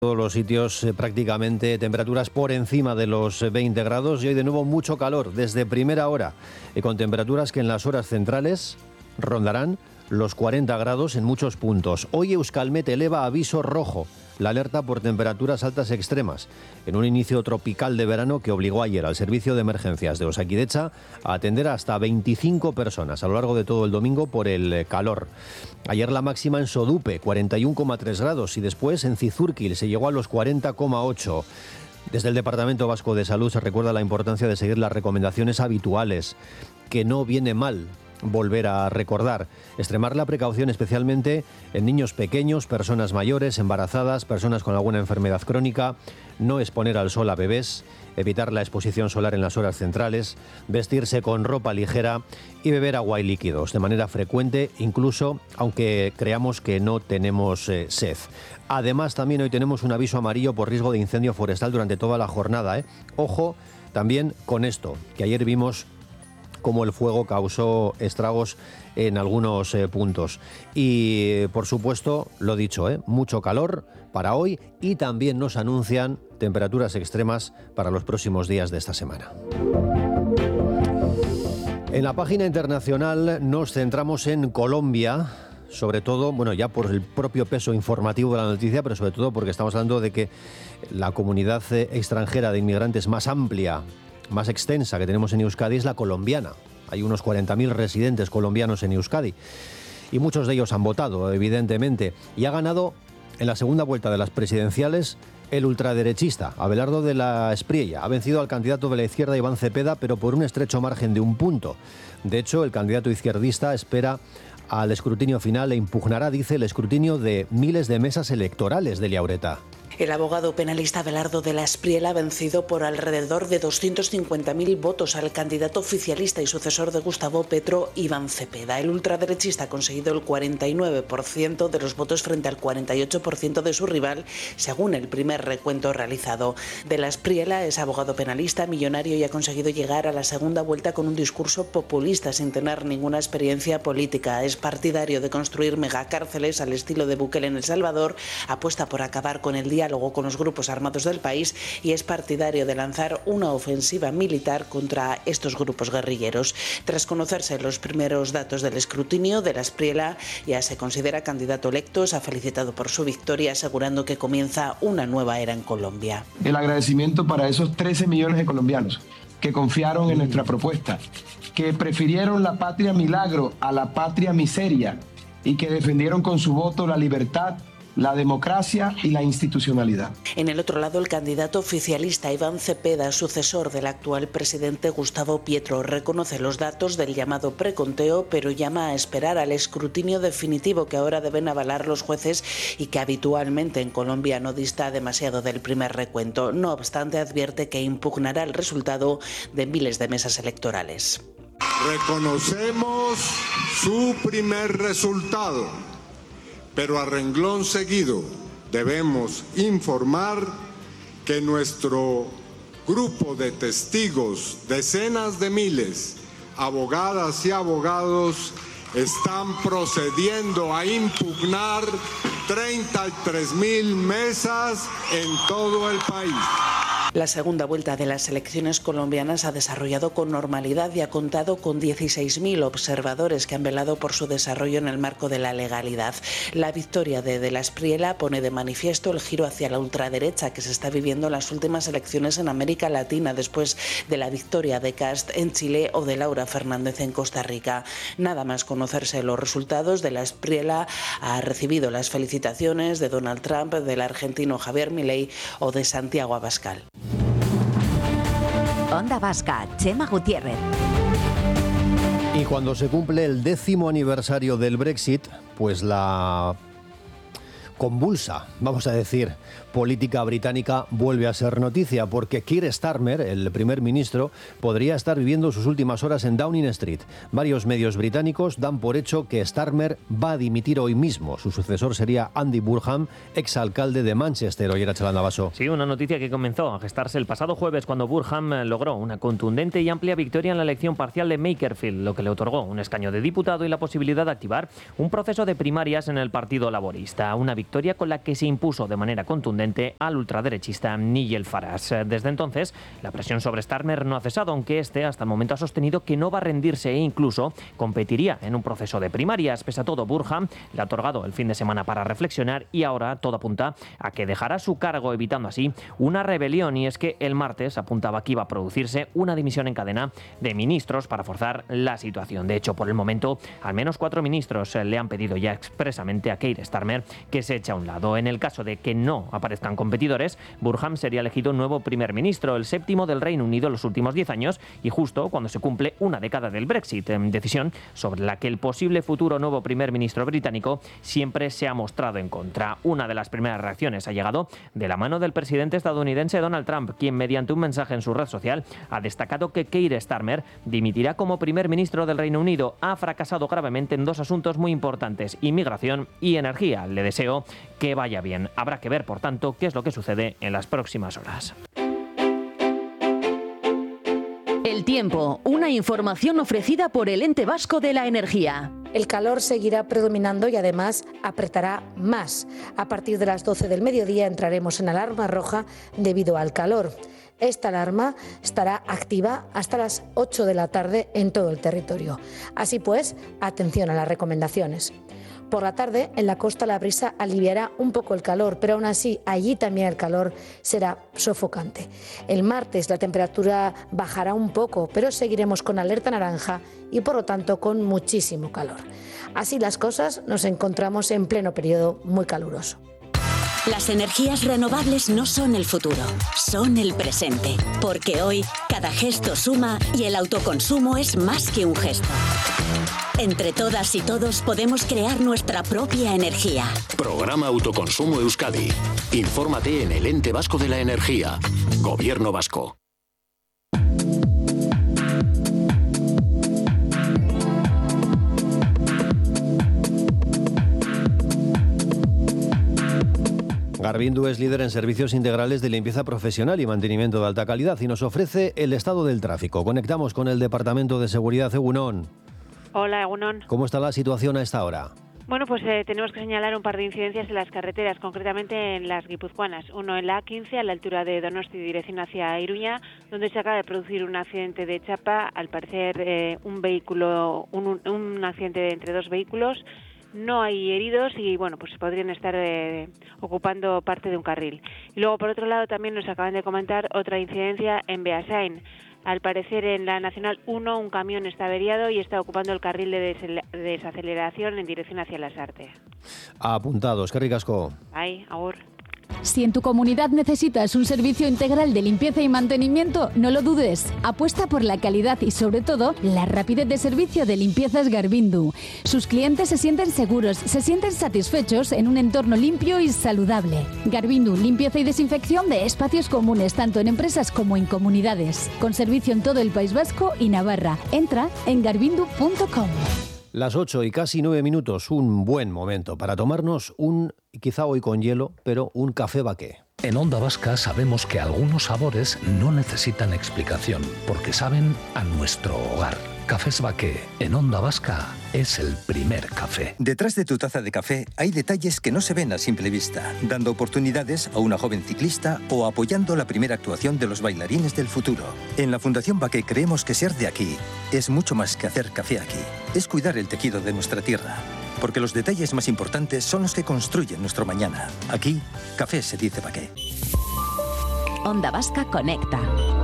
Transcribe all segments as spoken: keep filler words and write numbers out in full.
Todos los sitios eh, prácticamente temperaturas por encima de los veinte grados y hoy de nuevo mucho calor desde primera hora y con temperaturas que en las horas centrales rondarán los cuarenta grados en muchos puntos. Hoy Euskalmet eleva aviso rojo, la alerta por temperaturas altas extremas, en un inicio tropical de verano que obligó ayer al servicio de emergencias de Osakidetza a atender a hasta veinticinco personas a lo largo de todo el domingo por el calor. Ayer la máxima en Sodupe, cuarenta y uno coma tres grados, y después en Cizurkil se llegó a los cuarenta coma ocho. Desde el Departamento Vasco de Salud se recuerda la importancia de seguir las recomendaciones habituales, que no viene mal volver a recordar, extremar la precaución especialmente en niños pequeños, personas mayores, embarazadas, personas con alguna enfermedad crónica, no exponer al sol a bebés, evitar la exposición solar en las horas centrales, vestirse con ropa ligera y beber agua y líquidos de manera frecuente, incluso aunque creamos que no tenemos eh, sed. Además, también hoy tenemos un aviso amarillo por riesgo de incendio forestal durante toda la jornada, ¿eh? Ojo también con esto, que ayer vimos cómo el fuego causó estragos en algunos eh, puntos. Y, por supuesto, lo dicho, ¿eh? mucho calor para hoy y también nos anuncian temperaturas extremas para los próximos días de esta semana. En la página internacional nos centramos en Colombia, sobre todo, bueno, ya por el propio peso informativo de la noticia, pero sobre todo porque estamos hablando de que la comunidad eh, extranjera de inmigrantes más amplia, más extensa que tenemos en Euskadi es la colombiana. Hay unos cuarenta mil residentes colombianos en Euskadi y muchos de ellos han votado, evidentemente, y ha ganado en la segunda vuelta de las presidenciales el ultraderechista Abelardo de la Espriella. Ha vencido al candidato de la izquierda Iván Cepeda, pero por un estrecho margen de un punto. De hecho, el candidato izquierdista espera al escrutinio final e impugnará, dice, el escrutinio de miles de mesas electorales de Liaureta. El abogado penalista Abelardo de la Espriella ha vencido por alrededor de doscientos cincuenta mil votos al candidato oficialista y sucesor de Gustavo Petro, Iván Cepeda. El ultraderechista ha conseguido el cuarenta y nueve por ciento de los votos frente al cuarenta y ocho por ciento de su rival, según el primer recuento realizado. De la Espriella es abogado penalista, millonario y ha conseguido llegar a la segunda vuelta con un discurso populista sin tener ninguna experiencia política. Es partidario de construir megacárceles al estilo de Bukele en El Salvador, apuesta por acabar con el diálogo con los grupos armados del país y es partidario de lanzar una ofensiva militar contra estos grupos guerrilleros. Tras conocerse los primeros datos del escrutinio, de la Espriella ya se considera candidato electo, se ha felicitado por su victoria, asegurando que comienza una nueva era en Colombia. El agradecimiento para esos trece millones de colombianos que confiaron en nuestra propuesta, que prefirieron la patria milagro a la patria miseria y que defendieron con su voto la libertad, la democracia y la institucionalidad. En el otro lado, el candidato oficialista Iván Cepeda, sucesor del actual presidente Gustavo Petro, reconoce los datos del llamado preconteo, pero llama a esperar al escrutinio definitivo que ahora deben avalar los jueces y que habitualmente en Colombia no dista demasiado del primer recuento. No obstante, advierte que impugnará el resultado de miles de mesas electorales. Reconocemos su primer resultado, pero a renglón seguido debemos informar que nuestro grupo de testigos, decenas de miles, abogadas y abogados, están procediendo a impugnar treinta y tres mil mesas en todo el país. La segunda vuelta de las elecciones colombianas ha desarrollado con normalidad y ha contado con dieciséis mil observadores que han velado por su desarrollo en el marco de la legalidad. La victoria de De la Espriella pone de manifiesto el giro hacia la ultraderecha que se está viviendo en las últimas elecciones en América Latina después de la victoria de Kast en Chile o de Laura Fernández en Costa Rica. Nada más conocerse los resultados, De la Espriella ha recibido las felicitaciones de Donald Trump, del argentino Javier Milei o de Santiago Abascal. Onda Vasca, Chema Gutiérrez. Y cuando se cumple el décimo aniversario del Brexit, pues la convulsa, vamos a decir, política británica vuelve a ser noticia, porque Keir Starmer, el primer ministro, podría estar viviendo sus últimas horas en Downing Street. Varios medios británicos dan por hecho que Starmer va a dimitir hoy mismo. Su sucesor sería Andy Burnham, exalcalde de Manchester. Oye, Chalanda Basso. Sí, una noticia que comenzó a gestarse el pasado jueves cuando Burnham logró una contundente y amplia victoria en la elección parcial de Makerfield, lo que le otorgó un escaño de diputado y la posibilidad de activar un proceso de primarias en el Partido Laborista. Una victoria victoria con la que se impuso de manera contundente al ultraderechista Nigel Farage. Desde entonces, la presión sobre Starmer no ha cesado, aunque este hasta el momento ha sostenido que no va a rendirse e incluso competiría en un proceso de primarias. Pese a todo, Burham le ha otorgado el fin de semana para reflexionar y ahora todo apunta a que dejará su cargo, evitando así una rebelión. Y es que el martes apuntaba que iba a producirse una dimisión en cadena de ministros para forzar la situación. De hecho, por el momento, al menos cuatro ministros le han pedido ya expresamente a Keir Starmer que se eche a un lado. En el caso de que no aparezcan competidores, Burham sería elegido nuevo primer ministro, el séptimo del Reino Unido en los últimos diez años y justo cuando se cumple una década del Brexit, decisión sobre la que el posible futuro nuevo primer ministro británico siempre se ha mostrado en contra. Una de las primeras reacciones ha llegado de la mano del presidente estadounidense Donald Trump, quien mediante un mensaje en su red social ha destacado que Keir Starmer dimitirá como primer ministro del Reino Unido. Ha fracasado gravemente en dos asuntos muy importantes: inmigración y energía. Le deseo que vaya bien. Habrá que ver, por tanto, qué es lo que sucede en las próximas horas. El tiempo, una información ofrecida por el Ente Vasco de la Energía. El calor seguirá predominando y además apretará más. A partir de las doce del mediodía entraremos en alarma roja debido al calor. Esta alarma estará activa hasta las ocho de la tarde en todo el territorio. Así pues, atención a las recomendaciones. Por la tarde, en la costa la brisa aliviará un poco el calor, pero aún así allí también el calor será sofocante. El martes la temperatura bajará un poco, pero seguiremos con alerta naranja y por lo tanto con muchísimo calor. Así las cosas, nos encontramos en pleno periodo muy caluroso. Las energías renovables no son el futuro, son el presente. Porque hoy cada gesto suma y el autoconsumo es más que un gesto. Entre todas y todos podemos crear nuestra propia energía. Programa Autoconsumo Euskadi. Infórmate en el Ente Vasco de la Energía. Gobierno Vasco. Garvindu es líder en servicios integrales de limpieza profesional y mantenimiento de alta calidad y nos ofrece el estado del tráfico. Conectamos con el Departamento de Seguridad. Egunon. Hola, Egunon. ¿Cómo está la situación a esta hora? Bueno, pues eh, tenemos que señalar un par de incidencias en las carreteras, concretamente en las guipuzcoanas. Uno en la A quince, a la altura de Donosti, dirección hacia Iruña, donde se acaba de producir un accidente de chapa. Al parecer, eh, un vehículo, un, un accidente entre dos vehículos. No hay heridos y, bueno, pues podrían estar eh, ocupando parte de un carril. Y luego, por otro lado, también nos acaban de comentar otra incidencia en Beasain. Al parecer, en la Nacional uno, un camión está averiado y está ocupando el carril de des- desaceleración en dirección hacia Lasarte. Apuntados. Qué ricasco. Ay, agur. Si en tu comunidad necesitas un servicio integral de limpieza y mantenimiento, no lo dudes. Apuesta por la calidad y, sobre todo, la rapidez de servicio de Limpiezas Garvindu. Sus clientes se sienten seguros, se sienten satisfechos en un entorno limpio y saludable. Garvindu, limpieza y desinfección de espacios comunes, tanto en empresas como en comunidades. Con servicio en todo el País Vasco y Navarra. Entra en garvindu punto com. Las ocho y casi nueve minutos, un buen momento para tomarnos un, quizá hoy con hielo, pero un café baqué. En Onda Vasca sabemos que algunos sabores no necesitan explicación, porque saben a nuestro hogar. Cafés Baqué, en Onda Vasca, es el primer café. Detrás de tu taza de café hay detalles que no se ven a simple vista, dando oportunidades a una joven ciclista o apoyando la primera actuación de los bailarines del futuro. En la Fundación Baqué creemos que ser de aquí es mucho más que hacer café aquí. Es cuidar el tejido de nuestra tierra, porque los detalles más importantes son los que construyen nuestro mañana. Aquí, café se dice Baqué. Onda Vasca conecta.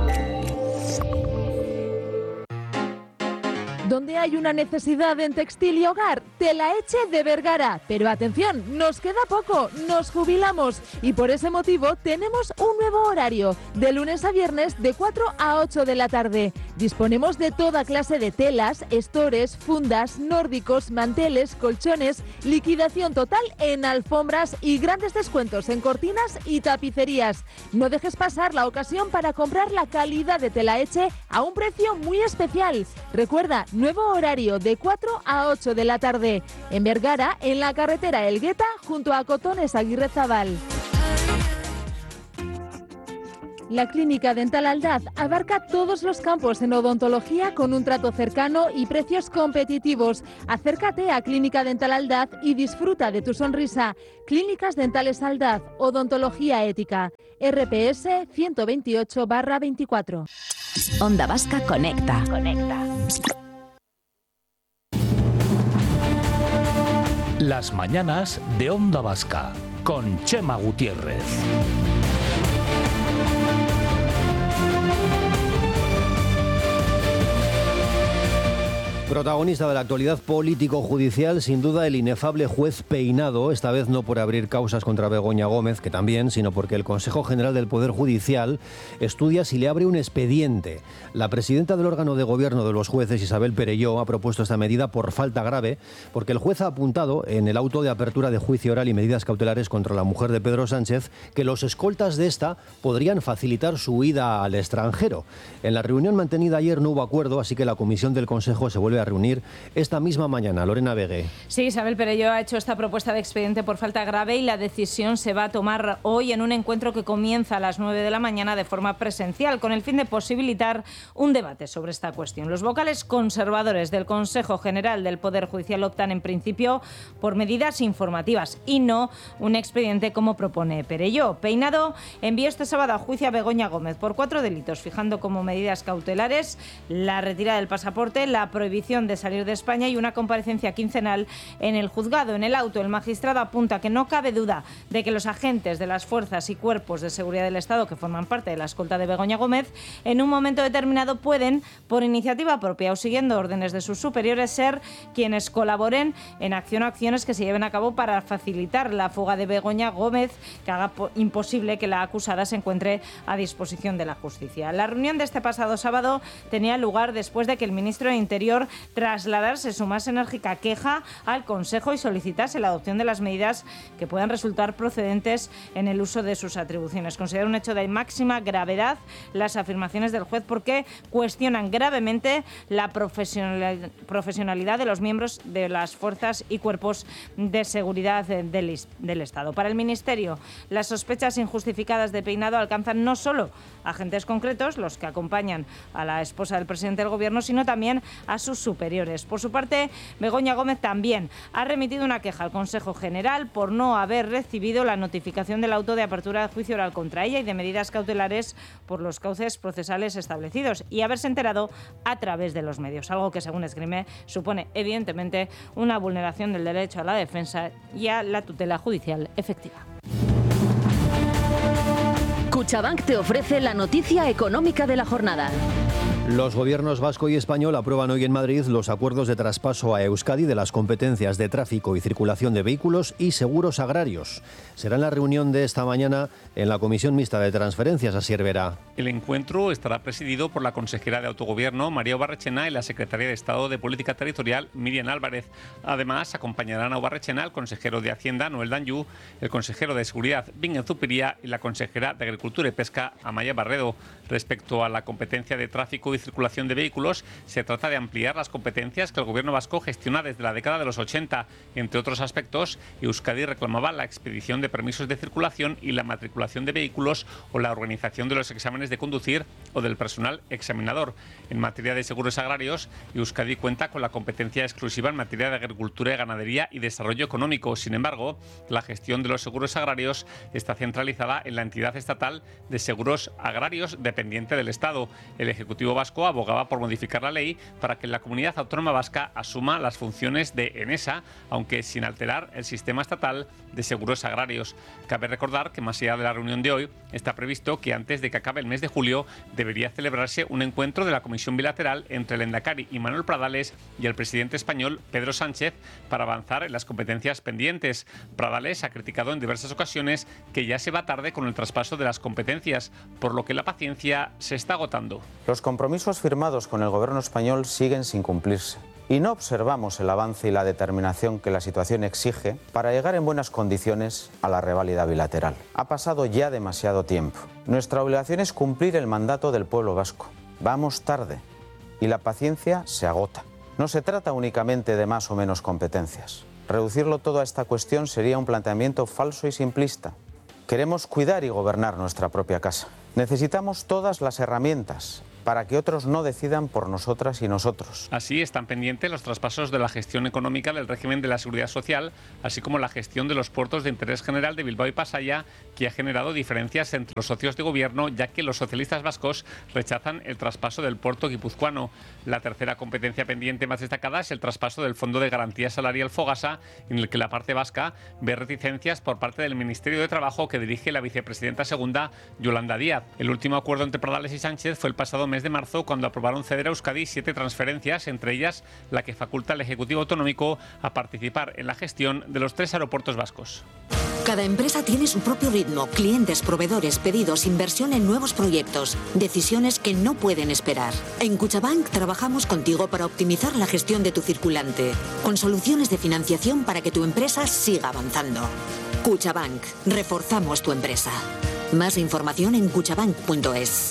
Donde hay una necesidad en textil y hogar, Telaeche de Vergara. Pero atención, nos queda poco, nos jubilamos y por ese motivo tenemos un nuevo horario, de lunes a viernes de cuatro a ocho de la tarde. Disponemos de toda clase de telas, estores, fundas, nórdicos, manteles, colchones, liquidación total en alfombras y grandes descuentos en cortinas y tapicerías. No dejes pasar la ocasión para comprar la calidad de Telaeche a un precio muy especial. Recuerda, nuevo horario de cuatro a ocho de la tarde. En Vergara, en la carretera Elgueta, junto a Cotones Aguirrezabal. La Clínica Dental Aldaz abarca todos los campos en odontología con un trato cercano y precios competitivos. Acércate a Clínica Dental Aldaz y disfruta de tu sonrisa. Clínicas Dentales Aldaz, odontología ética. R P S ciento veintiocho barra veinticuatro. Onda Vasca Conecta. Conecta. Las mañanas de Onda Vasca con Chema Gutiérrez. Protagonista de la actualidad político-judicial, sin duda el inefable juez Peinado, esta vez no por abrir causas contra Begoña Gómez, que también, sino porque el Consejo General del Poder Judicial estudia si le abre un expediente. La presidenta del órgano de gobierno de los jueces, Isabel Perelló, ha propuesto esta medida por falta grave, porque el juez ha apuntado en el auto de apertura de juicio oral y medidas cautelares contra la mujer de Pedro Sánchez que los escoltas de esta podrían facilitar su huida al extranjero. En la reunión mantenida ayer no hubo acuerdo, así que la comisión del Consejo se vuelve a reunir esta misma mañana. Lorena Vegué. Sí, Isabel Perelló ha hecho esta propuesta de expediente por falta grave y la decisión se va a tomar hoy en un encuentro que comienza a las nueve de la mañana de forma presencial, con el fin de posibilitar un debate sobre esta cuestión. Los vocales conservadores del Consejo General del Poder Judicial optan en principio por medidas informativas y no un expediente como propone Perelló. Peinado envió este sábado a juicio a Begoña Gómez por cuatro delitos, fijando como medidas cautelares la retirada del pasaporte, la prohibición de salir de España y una comparecencia quincenal en el juzgado. En el auto, el magistrado apunta que no cabe duda de que los agentes de las fuerzas y cuerpos de seguridad del Estado que forman parte de la escolta de Begoña Gómez, en un momento determinado pueden, por iniciativa propia o siguiendo órdenes de sus superiores, ser quienes colaboren en acción o acciones que se lleven a cabo para facilitar la fuga de Begoña Gómez, que haga imposible que la acusada se encuentre a disposición de la justicia. La reunión de este pasado sábado tenía lugar después de que el ministro de Interior trasladarse su más enérgica queja al Consejo y solicitase la adopción de las medidas que puedan resultar procedentes en el uso de sus atribuciones. Considera un hecho de máxima gravedad las afirmaciones del juez porque cuestionan gravemente la profesionalidad de los miembros de las fuerzas y cuerpos de seguridad del, del Estado. Para el Ministerio, las sospechas injustificadas de Peinado alcanzan no solo a agentes concretos, los que acompañan a la esposa del presidente del Gobierno, sino también a sus superiores. Por su parte, Begoña Gómez también ha remitido una queja al Consejo General por no haber recibido la notificación del auto de apertura de juicio oral contra ella y de medidas cautelares por los cauces procesales establecidos y haberse enterado a través de los medios, algo que, según esgrime, supone evidentemente una vulneración del derecho a la defensa y a la tutela judicial efectiva. Cuchabank te ofrece la noticia económica de la jornada. Los gobiernos vasco y español aprueban hoy en Madrid los acuerdos de traspaso a Euskadi de las competencias de tráfico y circulación de vehículos y seguros agrarios. Será en la reunión de esta mañana en la Comisión Mixta de Transferencias, Asier Vera. El encuentro estará presidido por la consejera de Autogobierno, María Obarrechena, y la secretaria de Estado de Política Territorial, Miriam Álvarez. Además, acompañarán a Obarrechena el consejero de Hacienda, Noel Danyu, el consejero de Seguridad, Bingen Zupiria, y la consejera de Agricultura y Pesca, Amaya Barredo. Respecto a la competencia de tráfico y circulación de vehículos, se trata de ampliar las competencias que el gobierno vasco gestiona desde la década de los ochenta. Entre otros aspectos, Euskadi reclamaba la expedición de permisos de circulación y la matriculación de vehículos o la organización de los exámenes de conducir o del personal examinador. En materia de seguros agrarios, Euskadi cuenta con la competencia exclusiva en materia de agricultura y ganadería y desarrollo económico. Sin embargo, la gestión de los seguros agrarios está centralizada en la entidad estatal de seguros agrarios dependiente del Estado. El Ejecutivo vasco abogaba por modificar la ley para que la comunidad autónoma vasca asuma las funciones de ENESA, aunque sin alterar el sistema estatal de seguros agrarios. Cabe recordar que más allá de la reunión de hoy, está previsto que antes de que acabe el mes de julio debería celebrarse un encuentro de la Comisión Bilateral entre el Endacari y Manuel Pradales y el presidente español Pedro Sánchez para avanzar en las competencias pendientes. Pradales ha criticado en diversas ocasiones que ya se va tarde con el traspaso de las competencias, por lo que la paciencia se está agotando. Los compromisos firmados con el gobierno español siguen sin cumplirse y no observamos el avance y la determinación que la situación exige para llegar en buenas condiciones a la reválida bilateral. Ha pasado ya demasiado tiempo. Nuestra obligación es cumplir el mandato del pueblo vasco. Vamos tarde y la paciencia se agota. No se trata únicamente de más o menos competencias. Reducirlo todo a esta cuestión sería un planteamiento falso y simplista. Queremos cuidar y gobernar nuestra propia casa. Necesitamos todas las herramientas para que otros no decidan por nosotras y nosotros. Así están pendientes los traspasos de la gestión económica del régimen de la Seguridad Social, así como la gestión de los puertos de interés general de Bilbao y Pasaia, que ha generado diferencias entre los socios de gobierno, ya que los socialistas vascos rechazan el traspaso del puerto guipuzcoano. La tercera competencia pendiente más destacada es el traspaso del Fondo de Garantía Salarial Fogasa, en el que la parte vasca ve reticencias por parte del Ministerio de Trabajo que dirige la vicepresidenta segunda, Yolanda Díaz. El último acuerdo entre Pradales y Sánchez fue el pasado mes de marzo, cuando aprobaron ceder a Euskadi siete transferencias, entre ellas la que faculta al Ejecutivo Autonómico a participar en la gestión de los tres aeropuertos vascos. Cada empresa tiene su propio ritmo, clientes, proveedores, pedidos, inversión en nuevos proyectos, decisiones que no pueden esperar. En Cuchabank trabajamos contigo para optimizar la gestión de tu circulante, con soluciones de financiación para que tu empresa siga avanzando. Cuchabank, reforzamos tu empresa. Más información en cuchabank punto es.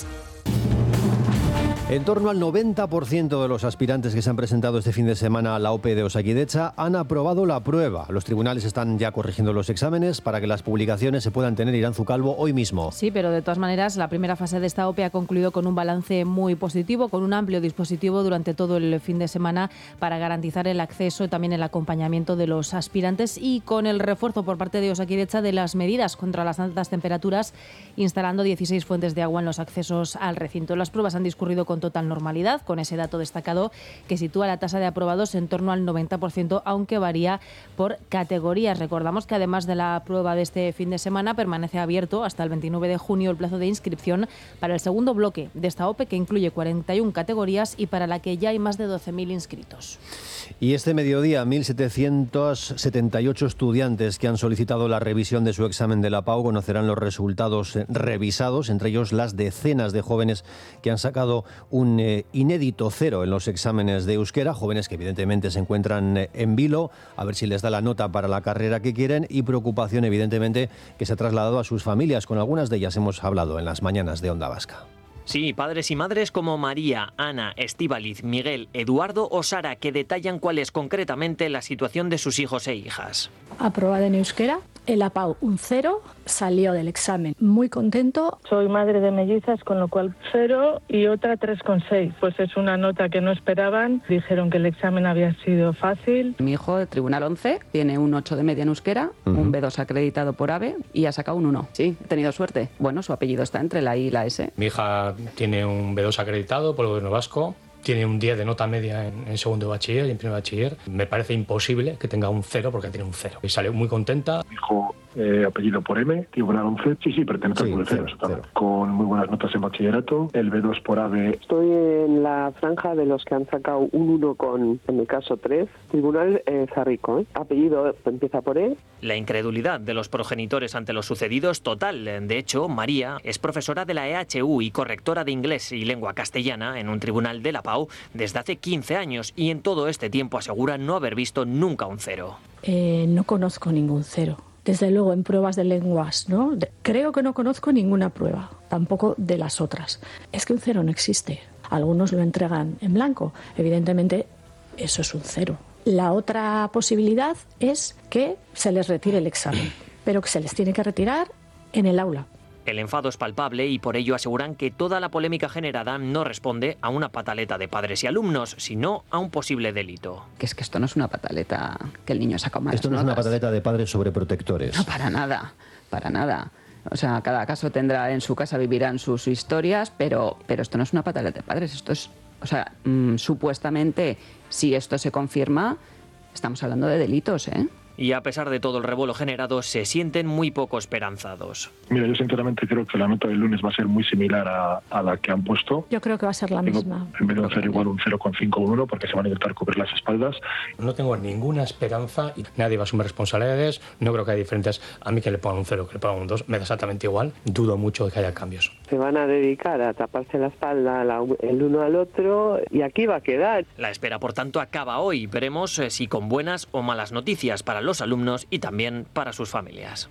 En torno al noventa por ciento de los aspirantes que se han presentado este fin de semana a la O P E de Osakidetza han aprobado la prueba. Los tribunales están ya corrigiendo los exámenes para que las publicaciones se puedan tener Iranzu Calvo hoy mismo. Sí, pero de todas maneras la primera fase de esta O P E ha concluido con un balance muy positivo, con un amplio dispositivo durante todo el fin de semana para garantizar el acceso y también el acompañamiento de los aspirantes, y con el refuerzo por parte de Osakidetza de las medidas contra las altas temperaturas, instalando dieciséis fuentes de agua en los accesos al recinto. Las pruebas han discurrido con total normalidad, con ese dato destacado que sitúa la tasa de aprobados en torno al noventa por ciento, aunque varía por categorías. Recordamos que además de la prueba de este fin de semana, permanece abierto hasta el veintinueve de junio el plazo de inscripción para el segundo bloque de esta O P E, que incluye cuarenta y una categorías y para la que ya hay más de doce mil inscritos. Y este mediodía, mil setecientos setenta y ocho estudiantes que han solicitado la revisión de su examen de la P A U conocerán los resultados revisados, entre ellos las decenas de jóvenes que han sacado un eh, inédito cero en los exámenes de euskera, jóvenes que evidentemente se encuentran eh, en vilo, a ver si les da la nota para la carrera que quieren, y preocupación evidentemente que se ha trasladado a sus familias. Con algunas de ellas hemos hablado en las mañanas de Onda Vasca. Sí, padres y madres como María, Ana, Estíbaliz, Miguel, Eduardo o Sara, que detallan cuál es concretamente la situación de sus hijos e hijas. Aprobada en euskera, en la P A U un cero, salió del examen muy contento. Soy madre de mellizas, con lo cual cero y otra tres coma seis. Pues es una nota que no esperaban. Dijeron que el examen había sido fácil. Mi hijo, de Tribunal once, tiene un ocho de media en euskera, uh-huh. un B dos acreditado por AVE y ha sacado un uno. Sí, he tenido suerte. Bueno, su apellido está entre la I y la S. Mi hija tiene un B dos acreditado por el Gobierno vasco. Tiene un diez de nota media en, en segundo de bachiller y en primer bachiller. Me parece imposible que tenga un cero porque tiene un cero. Y salió muy contenta. Mi hijo, eh, apellido por M, Tribunal once. Sí, sí, pertenece al cero, cero. Con muy buenas notas en bachillerato. El B dos por AVE. Estoy en la franja de los que han sacado un uno con, en mi caso, tres. Tribunal eh, Zarrico. ¿eh? Apellido empieza por E. La incredulidad de los progenitores ante lo sucedido es total. De hecho, María es profesora de la E H U y correctora de inglés y lengua castellana en un tribunal de la P A U desde hace quince años, y en todo este tiempo asegura no haber visto nunca un cero. Eh, no conozco ningún cero. Desde luego en pruebas de lenguas, ¿no? De, creo que no conozco ninguna prueba, tampoco de las otras. Es que un cero no existe. Algunos lo entregan en blanco. Evidentemente, eso es un cero. La otra posibilidad es que se les retire el examen, pero que se les tiene que retirar en el aula. El enfado es palpable y por ello aseguran que toda la polémica generada no responde a una pataleta de padres y alumnos, sino a un posible delito. Que es que esto no es una pataleta que el niño saca malas Esto no notas. es una pataleta de padres sobreprotectores. No, para nada, para nada. O sea, cada caso tendrá en su casa, vivirán sus, sus historias, pero, pero esto no es una pataleta de padres, esto es, o sea, mmm, supuestamente, si esto se confirma, estamos hablando de delitos, ¿eh? Y a pesar de todo el revuelo generado, se sienten muy poco esperanzados. Mira, yo sinceramente creo que la nota del lunes va a ser muy similar a, a la que han puesto. Yo creo que va a ser la Tengo, misma. En vez de hacer igual un cero coma cinco uno, porque se van a intentar cubrir las espaldas. No tengo ninguna esperanza y nadie va a asumir responsabilidades. No creo que haya diferencias. A mí que le pongan un cero, que le pongan un dos, me da exactamente igual. Dudo mucho de que haya cambios. Se van a dedicar a taparse la espalda la, el uno al otro y aquí va a quedar. La espera, por tanto, acaba hoy. Veremos si con buenas o malas noticias para los alumnos y también para sus familias.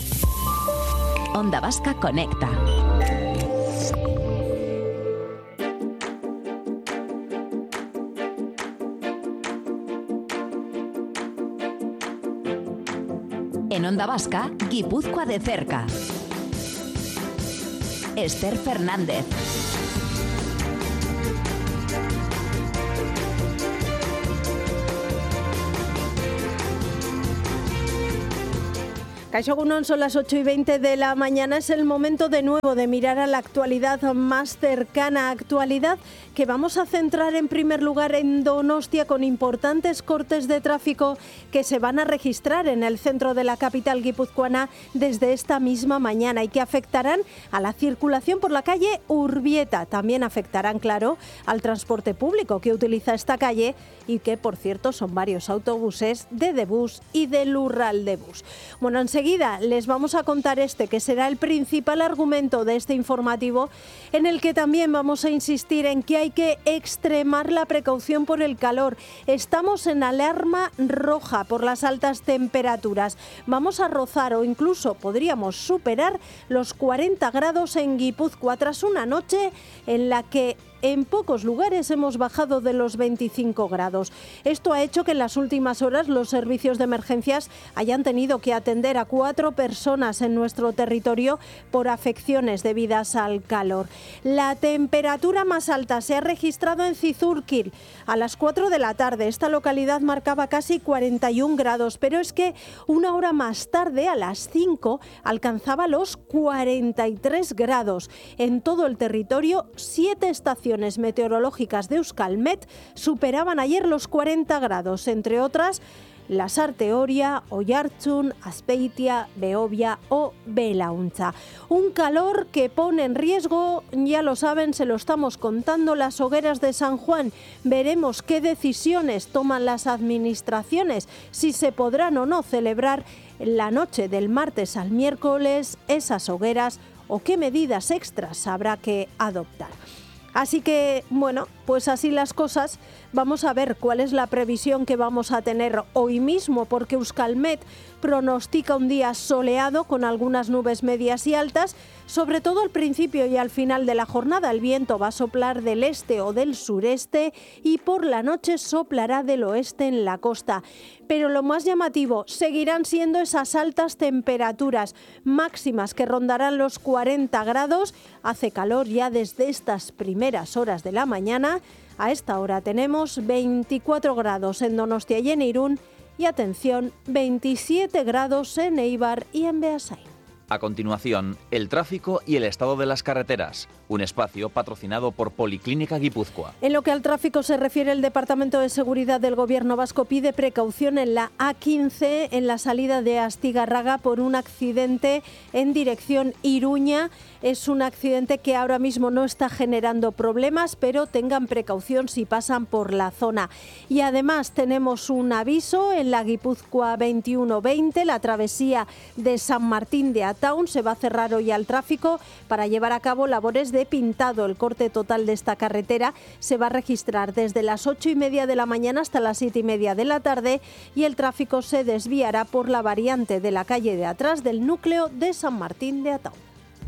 Onda Vasca conecta. En Onda Onda Vasca, Guipúzcoa de cerca. Esther Fernández. Kaixo Egunon, son las ocho y veinte de la mañana. Es el momento de nuevo de mirar a la actualidad más cercana. Actualidad que vamos a centrar en primer lugar en Donostia, con importantes cortes de tráfico que se van a registrar en el centro de la capital guipuzcoana desde esta misma mañana y que afectarán a la circulación por la calle Urbieta. También afectarán, claro, al transporte público que utiliza esta calle y que, por cierto, son varios autobuses de Debus y de Lurraldebus. Bueno, enseguida les vamos a contar este, que será el principal argumento de este informativo, en el que también vamos a insistir en que hay que extremar la precaución por el calor. Estamos en alarma roja por las altas temperaturas. Vamos a rozar o incluso podríamos superar los cuarenta grados en Guipúzcoa tras una noche en la que en pocos lugares hemos bajado de los veinticinco grados. Esto ha hecho que en las últimas horas los servicios de emergencias hayan tenido que atender a cuatro personas en nuestro territorio por afecciones debidas al calor. La temperatura más alta se ha registrado en Cizurkil a las cuatro de la tarde. Esta localidad marcaba casi cuarenta y un grados, pero es que una hora más tarde, a las cinco, alcanzaba los cuarenta y tres grados. En todo el territorio, siete estaciones meteorológicas de Euskalmet superaban ayer los cuarenta grados, entre otras Lasarte Oria, Oiartzun, Azpeitia, Beobia o Belauntza. Un calor que pone en riesgo, ya lo saben, se lo estamos contando, las hogueras de San Juan. Veremos qué decisiones toman las administraciones, si se podrán o no celebrar la noche del martes al miércoles esas hogueras o qué medidas extras habrá que adoptar. Así que, bueno, pues así las cosas. Vamos a ver cuál es la previsión que vamos a tener hoy mismo, porque Euskalmet pronostica un día soleado con algunas nubes medias y altas, sobre todo al principio y al final de la jornada. El viento va a soplar del este o del sureste y por la noche soplará del oeste en la costa. Pero lo más llamativo seguirán siendo esas altas temperaturas máximas que rondarán los cuarenta grados. Hace calor ya desde estas primeras horas de la mañana. A esta hora tenemos veinticuatro grados en Donostia y en Irún y, atención, veintisiete grados en Eibar y en Beasain. A continuación, el tráfico y el estado de las carreteras, un espacio patrocinado por Policlínica Guipúzcoa. En lo que al tráfico se refiere, el Departamento de Seguridad del Gobierno vasco pide precaución en la A quince, en la salida de Astigarraga, por un accidente en dirección Iruña. Es un accidente que ahora mismo no está generando problemas, pero tengan precaución si pasan por la zona. Y además tenemos un aviso en la Guipúzcoa veintiuno veinte, la travesía de San Martín de Ataun se va a cerrar hoy al tráfico para llevar a cabo labores de pintado. El corte total de esta carretera se va a registrar desde las ocho y media de la mañana hasta las siete y media de la tarde y el tráfico se desviará por la variante de la calle de atrás del núcleo de San Martín de Ataun.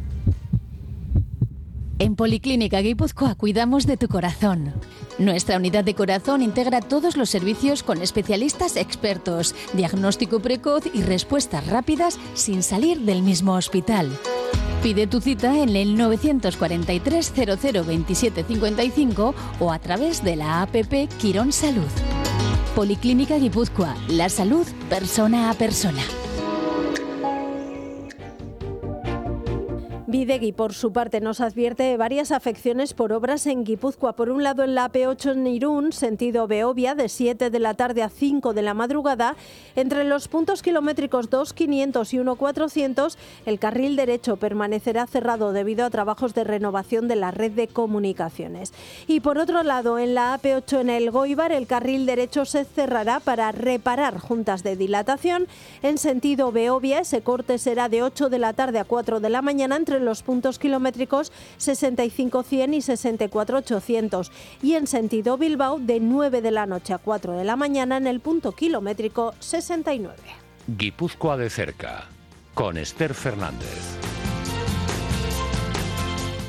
En Policlínica Guipúzcoa cuidamos de tu corazón. Nuestra unidad de corazón integra todos los servicios con especialistas expertos, diagnóstico precoz y respuestas rápidas sin salir del mismo hospital. Pide tu cita en el nueve cuatro tres cero cero veintisiete cincuenta y cinco o a través de la app Quirón Salud. Policlínica Guipúzcoa, la salud persona a persona. Bidegi, por su parte, nos advierte de varias afecciones por obras en Guipúzcoa. Por un lado, en la A P ocho en Irún, sentido Beobia, de siete de la tarde a cinco de la madrugada, entre los puntos kilométricos dos quinientos y uno cuatrocientos, el carril derecho permanecerá cerrado debido a trabajos de renovación de la red de comunicaciones. Y por otro lado, en la A P ocho en el Goibar, el carril derecho se cerrará para reparar juntas de dilatación. En sentido Beobia, ese corte será de ocho de la tarde a cuatro de la mañana entre los puntos kilométricos sesenta y cinco cien y sesenta y cuatro ochocientos y en sentido Bilbao de nueve de la noche a cuatro de la mañana en el punto kilométrico sesenta y nueve. Guipúzcoa de cerca, con Esther Fernández.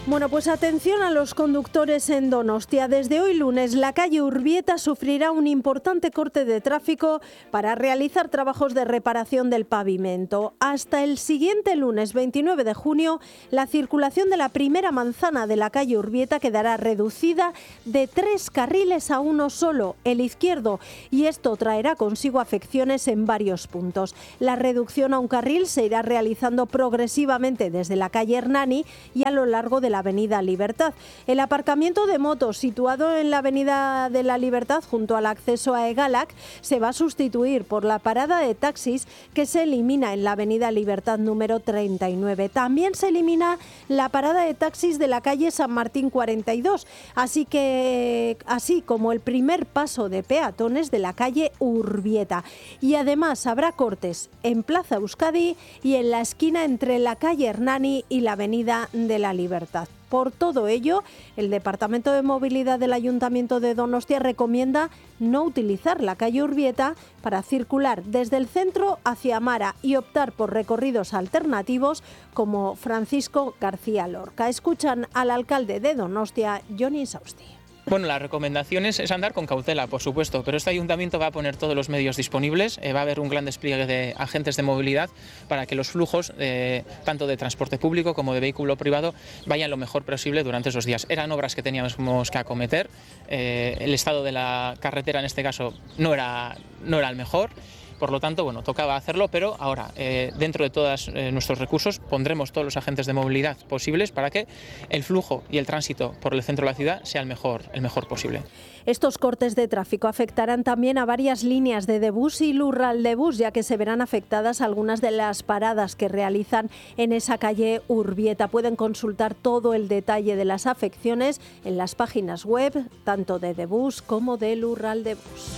Bueno, pues atención a los conductores en Donostia. Desde hoy lunes la calle Urbieta sufrirá un importante corte de tráfico para realizar trabajos de reparación del pavimento. Hasta el siguiente lunes veintinueve de junio, la circulación de la primera manzana de la calle Urbieta quedará reducida de tres carriles a uno solo, el izquierdo, y esto traerá consigo afecciones en varios puntos. La reducción a un carril se irá realizando progresivamente desde la calle Hernani y a lo largo de la Avenida Libertad. El aparcamiento de motos situado en la Avenida de la Libertad junto al acceso a Egalac se va a sustituir por la parada de taxis que se elimina en la Avenida Libertad número treinta y nueve. También se elimina la parada de taxis de la calle San Martín cuarenta y dos, así que así como el primer paso de peatones de la calle Urbieta. Y además habrá cortes en Plaza Euskadi y en la esquina entre la calle Hernani y la Avenida de la Libertad. Por todo ello, el Departamento de Movilidad del Ayuntamiento de Donostia recomienda no utilizar la calle Urbieta para circular desde el centro hacia Amara y optar por recorridos alternativos como Francisco García Lorca. Escuchan al alcalde de Donostia, Johnny Sausti. Bueno, la recomendación es, es andar con cautela, por supuesto, pero este ayuntamiento va a poner todos los medios disponibles, eh, va a haber un gran despliegue de agentes de movilidad para que los flujos, eh, tanto de transporte público como de vehículo privado, vayan lo mejor posible durante esos días. Eran obras que teníamos que acometer, eh, el estado de la carretera en este caso no era, no era el mejor. Por lo tanto, bueno, tocaba hacerlo, pero ahora, eh, dentro de todos eh, nuestros recursos, pondremos todos los agentes de movilidad posibles para que el flujo y el tránsito por el centro de la ciudad sea el mejor, el mejor posible. Estos cortes de tráfico afectarán también a varias líneas de Debus y Lurraldebus, ya que se verán afectadas algunas de las paradas que realizan en esa calle Urbieta. Pueden consultar todo el detalle de las afecciones en las páginas web, tanto de Debus como de Lurraldebus.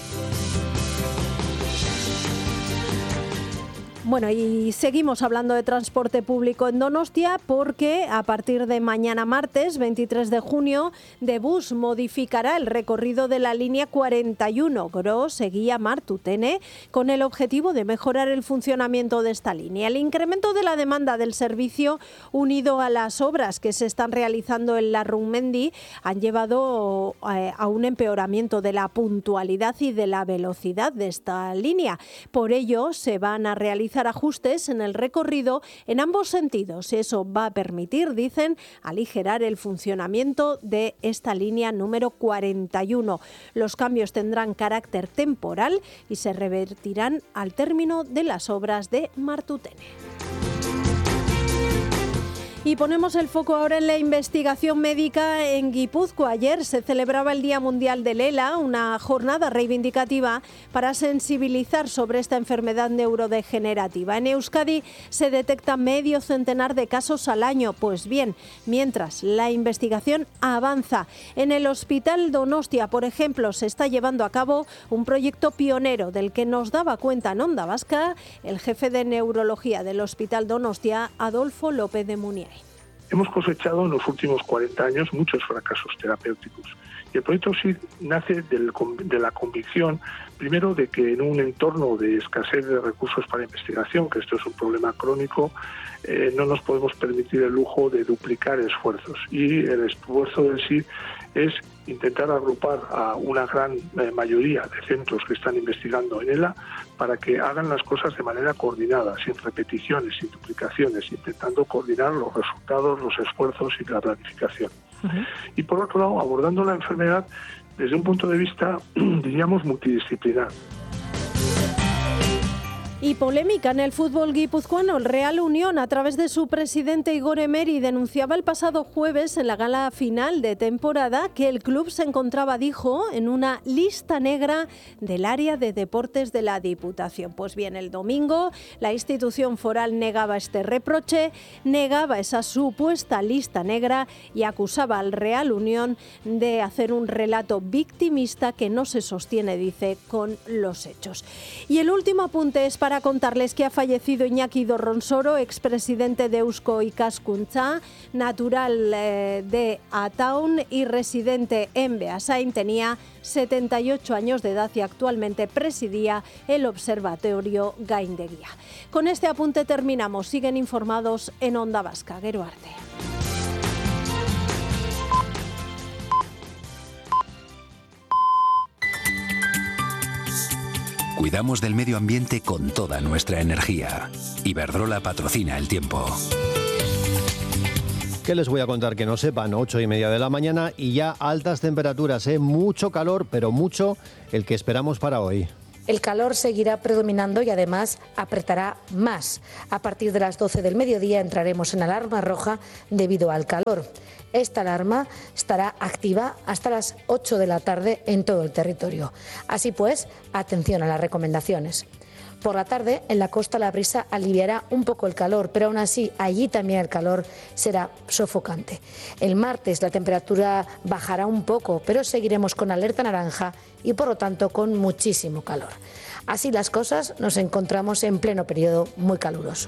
Bueno, y seguimos hablando de transporte público en Donostia porque a partir de mañana martes veintitrés de junio, Debus modificará el recorrido de la línea cuarenta y uno Gros, Eguía, Martutene, con el objetivo de mejorar el funcionamiento de esta línea. El incremento de la demanda del servicio, unido a las obras que se están realizando en Larramendi, han llevado a un empeoramiento de la puntualidad y de la velocidad de esta línea. Por ello, se van a realizar ajustes en el recorrido en ambos sentidos. Eso va a permitir, dicen, aligerar el funcionamiento de esta línea número cuarenta y uno. Los cambios tendrán carácter temporal y se revertirán al término de las obras de Martutene. Y ponemos el foco ahora en la investigación médica en Guipúzcoa. Ayer se celebraba el Día Mundial del ELA, una jornada reivindicativa para sensibilizar sobre esta enfermedad neurodegenerativa. En Euskadi se detecta medio centenar de casos al año. Pues bien, mientras la investigación avanza. En el Hospital Donostia, por ejemplo, se está llevando a cabo un proyecto pionero del que nos daba cuenta en Onda Vasca el jefe de neurología del Hospital Donostia, Adolfo López de Muniain. Hemos cosechado en los últimos cuarenta años muchos fracasos terapéuticos. Y el proyecto S I D nace del, de la convicción, primero, de que en un entorno de escasez de recursos para investigación, que esto es un problema crónico, eh, no nos podemos permitir el lujo de duplicar esfuerzos. Y el esfuerzo del S I D es intentar agrupar a una gran eh, mayoría de centros que están investigando en ELA para que hagan las cosas de manera coordinada, sin repeticiones, sin duplicaciones, intentando coordinar los resultados, los esfuerzos y la planificación. Uh-huh. Y por otro lado, abordando la enfermedad desde un punto de vista, diríamos, multidisciplinar. Y polémica en el fútbol guipuzcoano. El Real Unión, a través de su presidente Igor Emery, denunciaba el pasado jueves en la gala final de temporada que el club se encontraba, dijo, en una lista negra del área de deportes de la Diputación. Pues bien, el domingo la institución foral negaba este reproche, negaba esa supuesta lista negra y acusaba al Real Unión de hacer un relato victimista que no se sostiene, dice, con los hechos. Y el último apunte es para Para contarles que ha fallecido Iñaki Dorronsoro, expresidente de Eusko Ikaskuntza, natural eh, de Ataun y residente en Beasain. Tenía setenta y ocho años de edad y actualmente presidía el Observatorio Gaindegia. Con este apunte terminamos. Siguen informados en Onda Vasca. Gero arte. Cuidamos del medio ambiente con toda nuestra energía. Iberdrola patrocina El Tiempo. ¿Qué les voy a contar que no sepan? Ocho y media de la mañana y ya altas temperaturas, ¿eh? Mucho calor, pero mucho el que esperamos para hoy. El calor seguirá predominando y además apretará más. A partir de las doce del mediodía entraremos en alarma roja debido al calor. Esta alarma estará activa hasta las ocho de la tarde en todo el territorio. Así pues, atención a las recomendaciones. Por la tarde, en la costa la brisa aliviará un poco el calor, pero aún así allí también el calor será sofocante. El martes la temperatura bajará un poco, pero seguiremos con alerta naranja y por lo tanto con muchísimo calor. Así las cosas, nos encontramos en pleno periodo muy caluroso.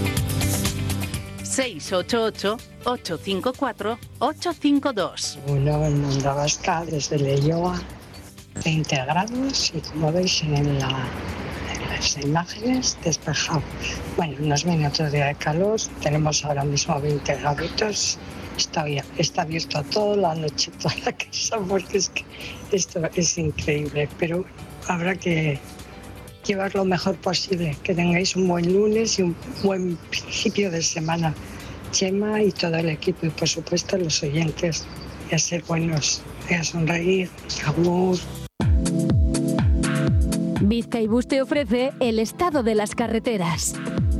seis ocho ocho, ocho cinco cuatro, ocho cinco dos. Uno en Onda Vasca, desde Leioa, veinte grados y como veis en la... las imágenes, despejado. Bueno, nos viene otro día de calor, tenemos ahora mismo veinte grados, está, está abierto toda la noche, toda la casa, porque es que esto es increíble, pero habrá que llevar lo mejor posible, que tengáis un buen lunes y un buen principio de semana. Chema y todo el equipo y por supuesto los oyentes, y a ser buenos, y a sonreír, agur. Bizkaibus te ofrece el estado de las carreteras.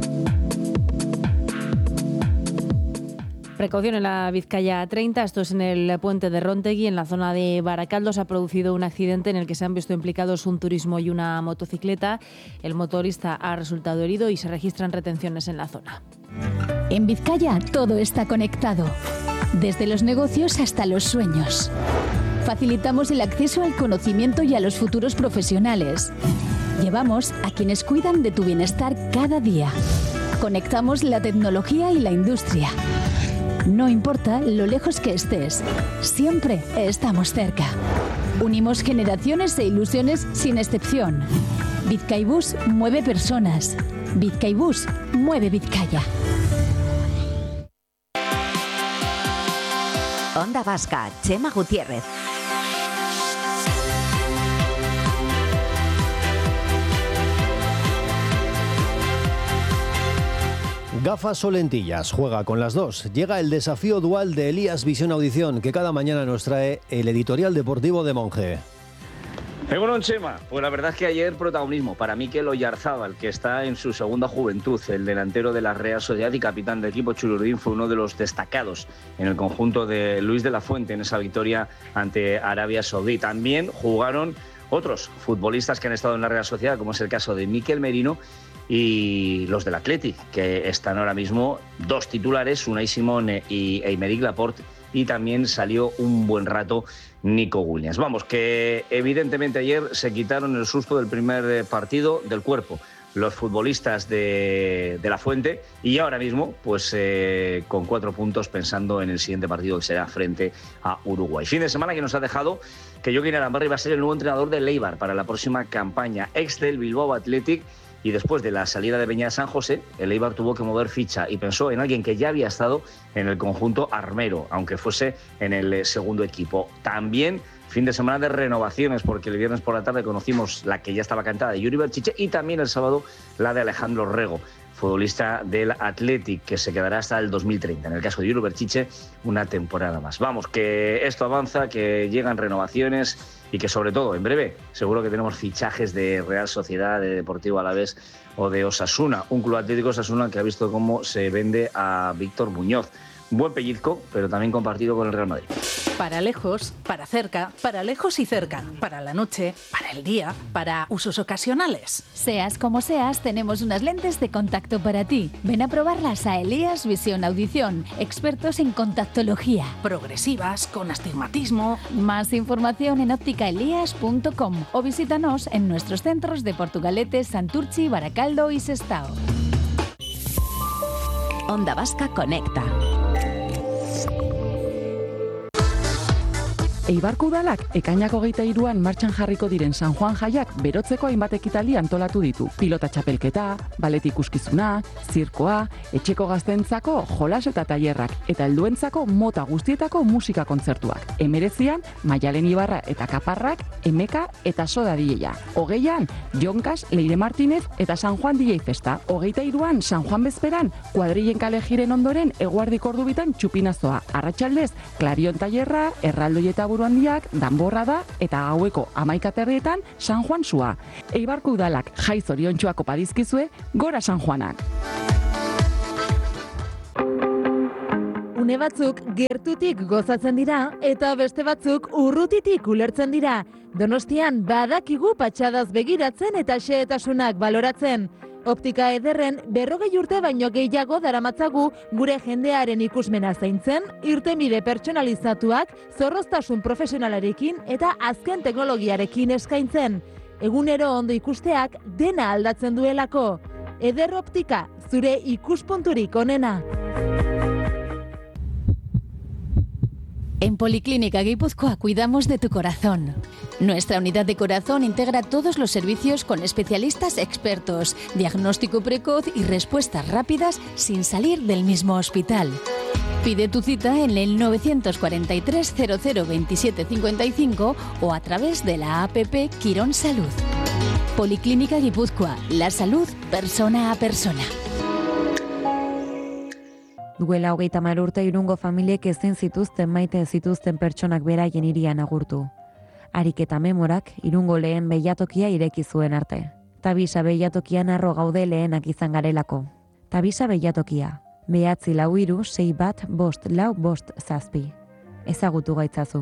Precaución en la Vizcaya treinta, esto es en el puente de Rontegui, en la zona de Baracaldo. Se ha producido un accidente en el que se han visto implicados un turismo y una motocicleta. El motorista ha resultado herido y se registran retenciones en la zona. En Vizcaya todo está conectado, desde los negocios hasta los sueños. Facilitamos el acceso al conocimiento y a los futuros profesionales. Llevamos a quienes cuidan de tu bienestar cada día. Conectamos la tecnología y la industria. No importa lo lejos que estés, siempre estamos cerca. Unimos generaciones e ilusiones sin excepción. Bizkaibus mueve personas. Bizkaibus mueve Vizcaya. Onda Vasca, Chema Gutiérrez. Gafas o lentillas, juega con las dos. Llega el desafío dual de Elías Visión Audición, que cada mañana nos trae el editorial deportivo de Monge. Egunon, Chema. Pues la verdad es que ayer protagonismo para Mikel Oyarzábal, que está en su segunda juventud. El delantero de la Real Sociedad y capitán del equipo Chururdín fue uno de los destacados en el conjunto de Luis de la Fuente en esa victoria ante Arabia Saudí. También jugaron otros futbolistas que han estado en la Real Sociedad, como es el caso de Mikel Merino y los del Athletic, que están ahora mismo dos titulares, Unai Simón y Aymeric Laporte, y también salió un buen rato Nico Williams. Vamos, que evidentemente ayer se quitaron el susto del primer partido del cuerpo los futbolistas de, de La Fuente, y ahora mismo pues eh, con cuatro puntos pensando en el siguiente partido, que será frente a Uruguay. Fin de semana que nos ha dejado que Joaquín Arambarri va a ser el nuevo entrenador del Eibar para la próxima campaña, ex del Bilbao Athletic. Y después de la salida de Beñat San José, el Eibar tuvo que mover ficha y pensó en alguien que ya había estado en el conjunto armero, aunque fuese en el segundo equipo. También fin de semana de renovaciones, porque el viernes por la tarde conocimos la que ya estaba cantada de Yuri Berchiche, y también el sábado la de Alejandro Rego, futbolista del Athletic, que se quedará hasta el dos mil treinta. En el caso de Yuri Berchiche, una temporada más. Vamos, que esto avanza, que llegan renovaciones y que sobre todo en breve seguro que tenemos fichajes de Real Sociedad, de Deportivo Alavés o de Osasuna, un club atlético Osasuna que ha visto cómo se vende a Víctor Muñoz. Buen pellizco, pero también compartido con el Real Madrid. Para lejos, para cerca, para lejos y cerca, para la noche, para el día, para usos ocasionales. Seas como seas, tenemos unas lentes de contacto para ti. Ven a probarlas a Elías Visión Audición, expertos en contactología. Progresivas, con astigmatismo. Más información en óptica elías punto com o visítanos en nuestros centros de Portugalete, Santurchi, Baracaldo y Sestao. Onda Vasca conecta. Eibarko udalak ekainak hogeita hiruan martxan jarriko diren San Juan jaiak berotzeko hainbat ekitaldi antolatu ditu. Pilota txapelketa, balet ikuskizuna, zirkoa, etxeko gaztentzako jolas eta tailerrak eta helduentzako mota guztietako musika kontzertuak. Hemeretzian, Maialen Ibarra eta Kaparrak, Emeka eta Soda D J-a. Hogeian, Jonkas, Leire Martinez eta San Juan D J Festa. Hogeita hiruan, San Juan bezperan, kuadrillen kale jiren ondoren eguardiko ordu bitan txupinazoa. Arratsaldez, Klarion tailerra, erraldoi eta buru handiak, danborra da eta gaueko hamaika terrietan San Juan sua. Eibarko udalak jai zoriontsuak opa dizkizue, gora San Juanak! Une batzuk gertutik gozatzen dira eta beste batzuk urrutitik ulertzen dira. Donostian badakigu patxadaz begiratzen eta xehetasunak baloratzen. Optika ederren berrogei urte baino gehiago daramatzagu gure jendearen ikusmena zaintzen, irtenbide pertsonalizatuak, zorroztasun profesionalarekin eta azken teknologiarekin eskaintzen. Egunero ondo ikusteak dena aldatzen duelako. Eder Optika, zure ikuspunturik onena. En Policlínica Guipúzcoa cuidamos de tu corazón. Nuestra unidad de corazón integra todos los servicios con especialistas expertos, diagnóstico precoz y respuestas rápidas sin salir del mismo hospital. Pide tu cita en el nueve cuatro tres cero cero veintisiete cincuenta y cinco o a través de la app Quirón Salud. Policlínica Guipúzcoa, la salud persona a persona. Duela hogeita hamar urte Irungo familiek ezin zituzten maite zituzten pertsonak beraien hirian agurtu. Ariketa Memorak Irungo lehen beilatokia ireki zuen arte. Tabisa beilatokian harro gaude lehenak izan garelako. Tabisa beilatokia, behatzi lau hiru sei bat bost lau bost zazpi. Ezagutu gaitzazu.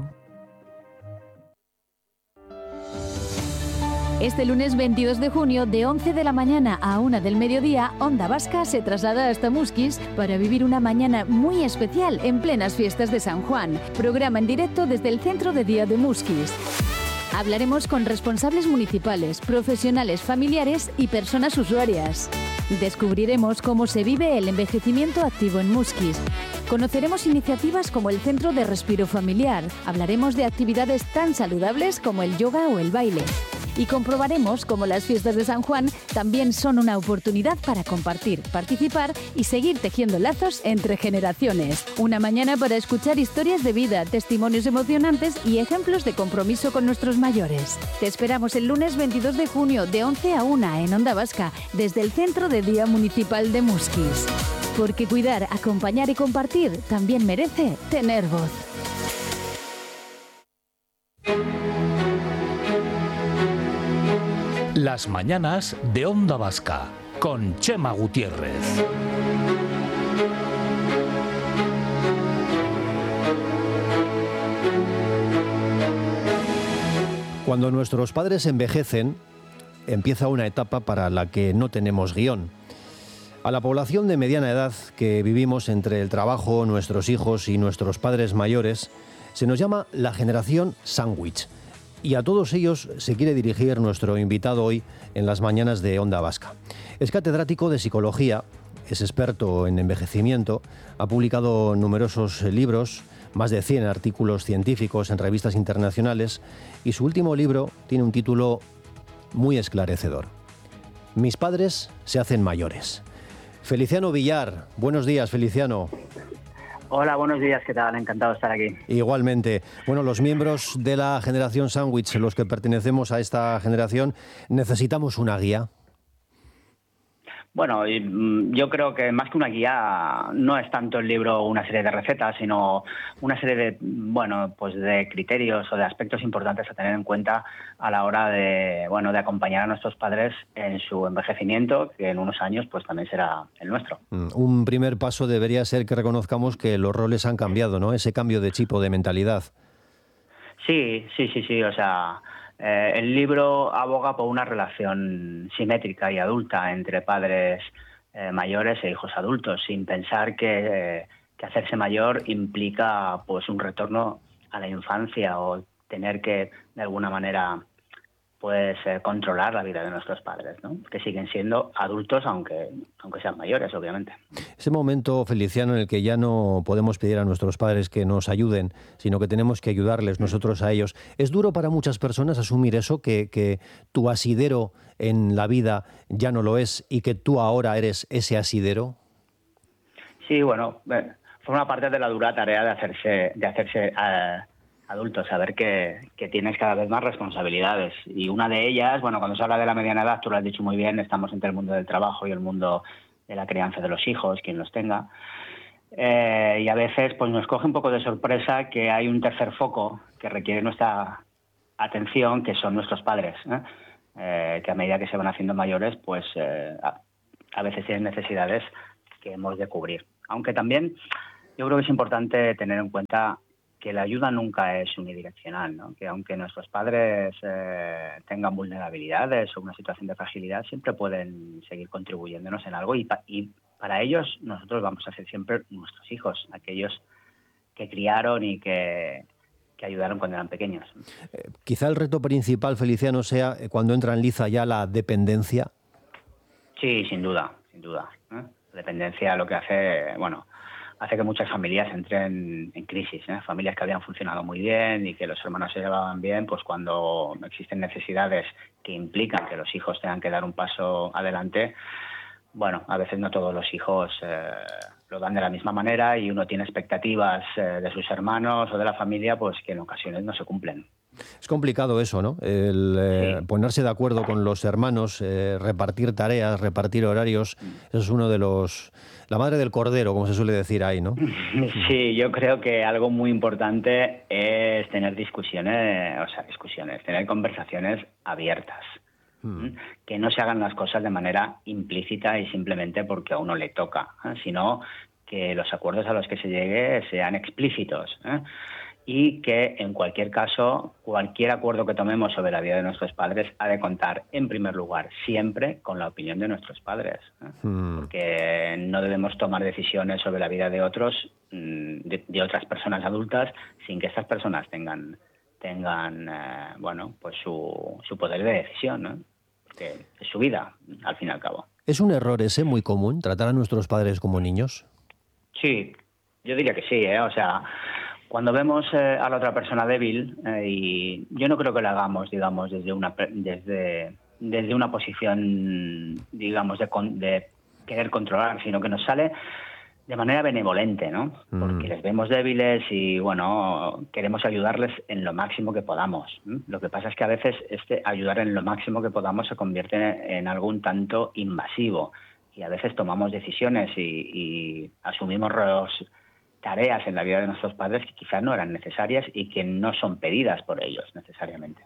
Este lunes veintidós de junio, de once de la mañana a una del mediodía, Onda Vasca se traslada hasta Muskiz para vivir una mañana muy especial en plenas fiestas de San Juan. Programa en directo desde el Centro de Día de Muskiz. Hablaremos con responsables municipales, profesionales, familiares y personas usuarias. Descubriremos cómo se vive el envejecimiento activo en Muskiz. Conoceremos iniciativas como el Centro de Respiro Familiar. Hablaremos de actividades tan saludables como el yoga o el baile. Y comprobaremos cómo las fiestas de San Juan también son una oportunidad para compartir, participar y seguir tejiendo lazos entre generaciones. Una mañana para escuchar historias de vida, testimonios emocionantes y ejemplos de compromiso con nuestros mayores. Te esperamos el lunes veintidós de junio de once a una en Onda Vasca, desde el Centro de Día Municipal de Muskiz. Porque cuidar, acompañar y compartir también merece tener voz. Las mañanas de Onda Vasca con Chema Gutiérrez. Cuando nuestros padres envejecen, empieza una etapa para la que no tenemos guión. A la población de mediana edad que vivimos entre el trabajo, nuestros hijos y nuestros padres mayores, se nos llama la generación sándwich. Y a todos ellos se quiere dirigir nuestro invitado hoy en las mañanas de Onda Vasca. Es catedrático de Psicología, es experto en envejecimiento, ha publicado numerosos libros, más de cien artículos científicos en revistas internacionales y su último libro tiene un título muy esclarecedor. Mis padres se hacen mayores. Feliciano Villar, buenos días, Feliciano. Hola, buenos días, ¿qué tal? Encantado de estar aquí. Igualmente. Bueno, los miembros de la generación sándwich, los que pertenecemos a esta generación, necesitamos una guía. Bueno, yo creo que más que una guía no es tanto el libro una serie de recetas, sino una serie de, bueno, pues de criterios o de aspectos importantes a tener en cuenta a la hora de, bueno, de acompañar a nuestros padres en su envejecimiento, que en unos años pues también será el nuestro. Un primer paso debería ser que reconozcamos que los roles han cambiado, ¿no? Ese cambio de chip o de mentalidad. Sí, sí, sí, sí, o sea... Eh, el libro aboga por una relación simétrica y adulta entre padres eh, mayores e hijos adultos, sin pensar que, eh, que hacerse mayor implica pues un retorno a la infancia o tener que de alguna manera pues eh, controlar la vida de nuestros padres, ¿no? Que siguen siendo adultos, aunque, aunque sean mayores, obviamente. Ese momento, Feliciano, en el que ya no podemos pedir a nuestros padres que nos ayuden, sino que tenemos que ayudarles nosotros a ellos. ¿Es duro para muchas personas asumir eso, que, que tu asidero en la vida ya no lo es y que tú ahora eres ese asidero? Sí, bueno, eh, forma parte de la dura tarea de hacerse, de hacerse eh, adulto, saber que, que tienes cada vez más responsabilidades. Y una de ellas, bueno, cuando se habla de la mediana edad, tú lo has dicho muy bien, estamos entre el mundo del trabajo y el mundo de la crianza de los hijos, quien los tenga. Eh, y a veces pues nos coge un poco de sorpresa que hay un tercer foco que requiere nuestra atención, que son nuestros padres, ¿eh? Eh, que a medida que se van haciendo mayores, pues eh, a, a veces tienen necesidades que hemos de cubrir. Aunque también yo creo que es importante tener en cuenta que la ayuda nunca es unidireccional, ¿no? Que aunque nuestros padres eh, tengan vulnerabilidades o una situación de fragilidad, siempre pueden seguir contribuyéndonos en algo y, pa y para ellos nosotros vamos a ser siempre nuestros hijos, aquellos que criaron y que, que ayudaron cuando eran pequeños. Eh, quizá el reto principal, Feliciano, sea cuando entra en liza ya la dependencia. Sí, sin duda, sin duda, ¿eh? La dependencia lo que hace, bueno, hace que muchas familias entren en crisis, ¿eh? Familias que habían funcionado muy bien y que los hermanos se llevaban bien, pues cuando existen necesidades que implican que los hijos tengan que dar un paso adelante, bueno, a veces no todos los hijos eh, lo dan de la misma manera y uno tiene expectativas eh, de sus hermanos o de la familia, pues que en ocasiones no se cumplen. Es complicado eso, ¿no? El eh, sí. ponerse de acuerdo con los hermanos, eh, repartir tareas, repartir horarios. Eso es uno de los... La madre del cordero, como se suele decir ahí, ¿no? Sí, yo creo que algo muy importante es tener discusiones, o sea, discusiones, tener conversaciones abiertas. Hmm. Que no se hagan las cosas de manera implícita y simplemente porque a uno le toca, ¿eh? Sino que los acuerdos a los que se llegue sean explícitos, ¿eh? Y que en cualquier caso, cualquier acuerdo que tomemos sobre la vida de nuestros padres ha de contar, en primer lugar, siempre con la opinión de nuestros padres, ¿eh? Mm. Porque no debemos tomar decisiones sobre la vida de otros, de, de otras personas adultas, sin que estas personas tengan, tengan eh, bueno, pues su, su poder de decisión, ¿no? Porque es su vida, al fin y al cabo. ¿Es un error ese muy común, tratar a nuestros padres como niños? Sí, yo diría que sí, ¿eh? O sea... Cuando vemos eh, a la otra persona débil, eh, y yo no creo que lo hagamos, digamos, desde una desde desde una posición, digamos, de, con, de querer controlar, sino que nos sale de manera benevolente, ¿no? Mm. Porque les vemos débiles y, bueno, queremos ayudarles en lo máximo que podamos. ¿eh? Lo que pasa es que a veces este ayudar en lo máximo que podamos se convierte en algo un tanto invasivo y a veces tomamos decisiones y, y asumimos roles, tareas en la vida de nuestros padres que quizás no eran necesarias y que no son pedidas por ellos necesariamente.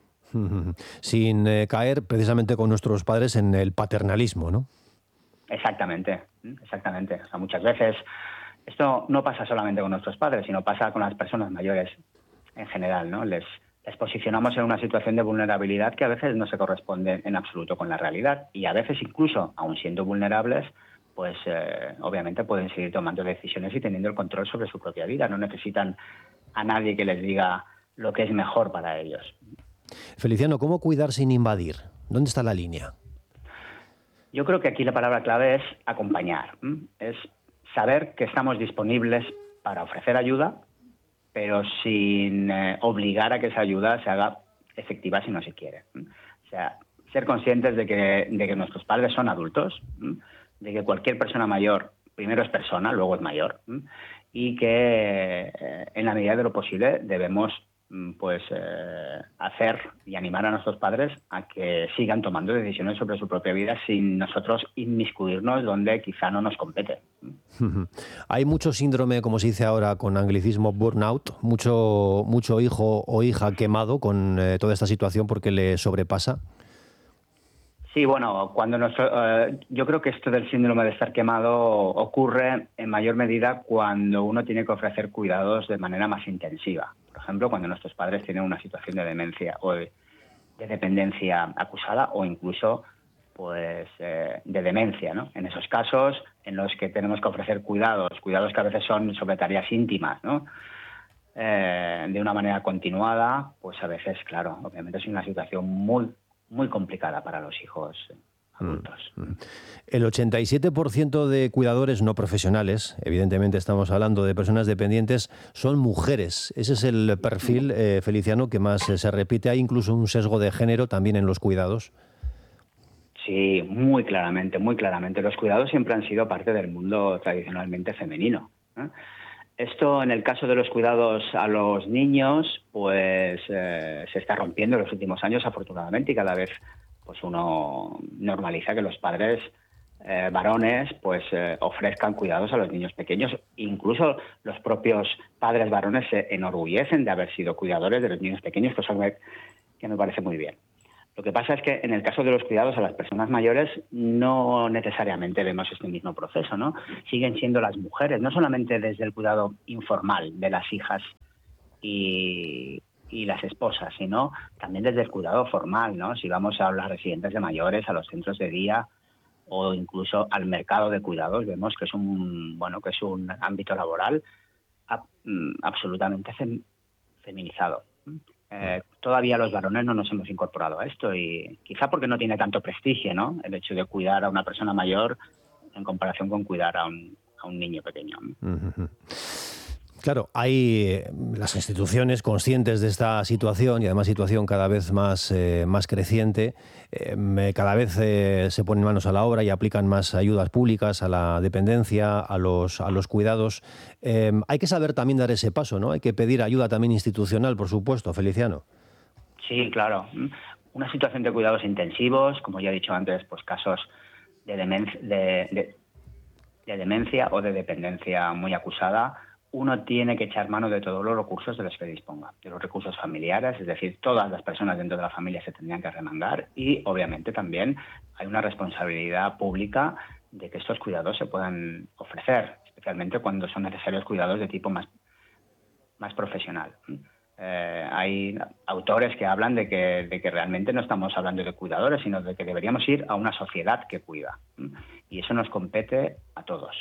Sin eh, caer precisamente con nuestros padres en el paternalismo, ¿no? Exactamente, exactamente. O sea, muchas veces esto no pasa solamente con nuestros padres, sino pasa con las personas mayores en general, ¿no? Les, les posicionamos en una situación de vulnerabilidad que a veces no se corresponde en absoluto con la realidad y a veces incluso, aun siendo vulnerables, pues eh, obviamente pueden seguir tomando decisiones y teniendo el control sobre su propia vida. No necesitan a nadie que les diga lo que es mejor para ellos. Feliciano, ¿cómo cuidar sin invadir? ¿Dónde está la línea? Yo creo que aquí la palabra clave es acompañar. ¿eh? Es saber que estamos disponibles para ofrecer ayuda, pero sin eh, obligar a que esa ayuda se haga efectiva si no se quiere. ¿eh? O sea, ser conscientes de que, de que nuestros padres son adultos, ¿eh? De que cualquier persona mayor, primero es persona, luego es mayor, ¿eh? Y que eh, en la medida de lo posible debemos pues eh, hacer y animar a nuestros padres a que sigan tomando decisiones sobre su propia vida sin nosotros inmiscuirnos donde quizá no nos compete. Hay mucho síndrome, como se dice ahora con anglicismo, burnout, mucho, mucho hijo o hija quemado con eh, toda esta situación porque le sobrepasa. Sí, bueno, cuando nuestro, uh, yo creo que esto del síndrome de estar quemado ocurre en mayor medida cuando uno tiene que ofrecer cuidados de manera más intensiva. Por ejemplo, cuando nuestros padres tienen una situación de demencia o de, de dependencia acusada o incluso pues eh, de demencia, ¿no? En esos casos en los que tenemos que ofrecer cuidados, cuidados que a veces son sobre tareas íntimas, ¿no? Eh, de una manera continuada, pues a veces, claro, obviamente es una situación muy muy complicada para los hijos adultos. El ochenta y siete por ciento de cuidadores no profesionales, evidentemente estamos hablando de personas dependientes, son mujeres. Ese es el perfil, eh, Feliciano, que más eh, se repite. ¿Hay incluso un sesgo de género también en los cuidados? Sí, muy claramente, muy claramente. Los cuidados siempre han sido parte del mundo tradicionalmente femenino, ¿eh? Esto, en el caso de los cuidados a los niños, pues eh, se está rompiendo en los últimos años, afortunadamente, y cada vez pues uno normaliza que los padres eh, varones pues eh, ofrezcan cuidados a los niños pequeños. Incluso los propios padres varones se enorgullecen de haber sido cuidadores de los niños pequeños, cosa que me parece muy bien. Lo que pasa es que en el caso de los cuidados a las personas mayores no necesariamente vemos este mismo proceso, ¿no? Siguen siendo las mujeres, no solamente desde el cuidado informal de las hijas y, y las esposas, sino también desde el cuidado formal, ¿no? Si vamos a las residencias de mayores, a los centros de día o incluso al mercado de cuidados, vemos que es un, bueno, que es un ámbito laboral a, absolutamente fem, feminizado. Eh, todavía los varones no nos hemos incorporado a esto y quizá porque no tiene tanto prestigio, ¿no? El hecho de cuidar a una persona mayor en comparación con cuidar a un, a un niño pequeño. Uh-huh. Claro, hay las instituciones conscientes de esta situación y además situación cada vez más, eh, más creciente, eh, cada vez eh, se ponen manos a la obra y aplican más ayudas públicas a la dependencia, a los, a los cuidados. Eh, hay que saber también dar ese paso, ¿no? Hay que pedir ayuda también institucional, por supuesto, Feliciano. Sí, claro. Una situación de cuidados intensivos, como ya he dicho antes, pues casos de demencia, de, de, de demencia o de dependencia muy acusada, uno tiene que echar mano de todos los recursos de los que disponga, de los recursos familiares, es decir, todas las personas dentro de la familia se tendrían que remangar y, obviamente, también hay una responsabilidad pública de que estos cuidados se puedan ofrecer, especialmente cuando son necesarios cuidados de tipo más, más profesional. Eh, hay autores que hablan de que, de que realmente no estamos hablando de cuidadores, sino de que deberíamos ir a una sociedad que cuida. Y eso nos compete a todos.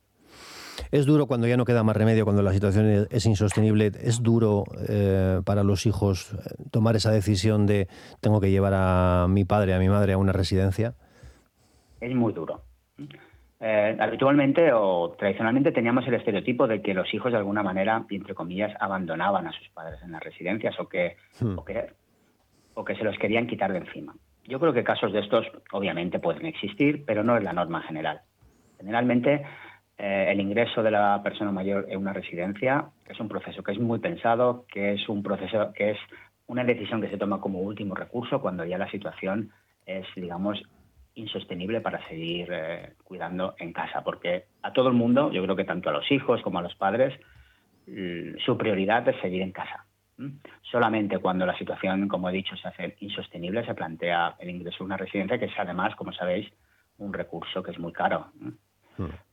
Es duro cuando ya no queda más remedio, cuando la situación es insostenible. Es duro eh, para los hijos tomar esa decisión de tengo que llevar a mi padre, a mi madre a una residencia. Es muy duro. Eh, habitualmente o tradicionalmente teníamos el estereotipo de que los hijos de alguna manera, entre comillas, abandonaban a sus padres en las residencias o que, hmm. o que, o que se los querían quitar de encima. Yo creo que casos de estos obviamente pueden existir, pero no es la norma general. Generalmente eh, el ingreso de la persona mayor en una residencia es un proceso que es muy pensado, que es un proceso que es una decisión que se toma como último recurso cuando ya la situación es, digamos, insostenible para seguir eh, cuidando en casa, porque a todo el mundo, yo creo que tanto a los hijos como a los padres, su prioridad es seguir en casa. ¿Mm? Solamente cuando la situación, como he dicho, se hace insostenible, se plantea el ingreso a una residencia, que es además, como sabéis, un recurso que es muy caro. ¿Mm? Hmm.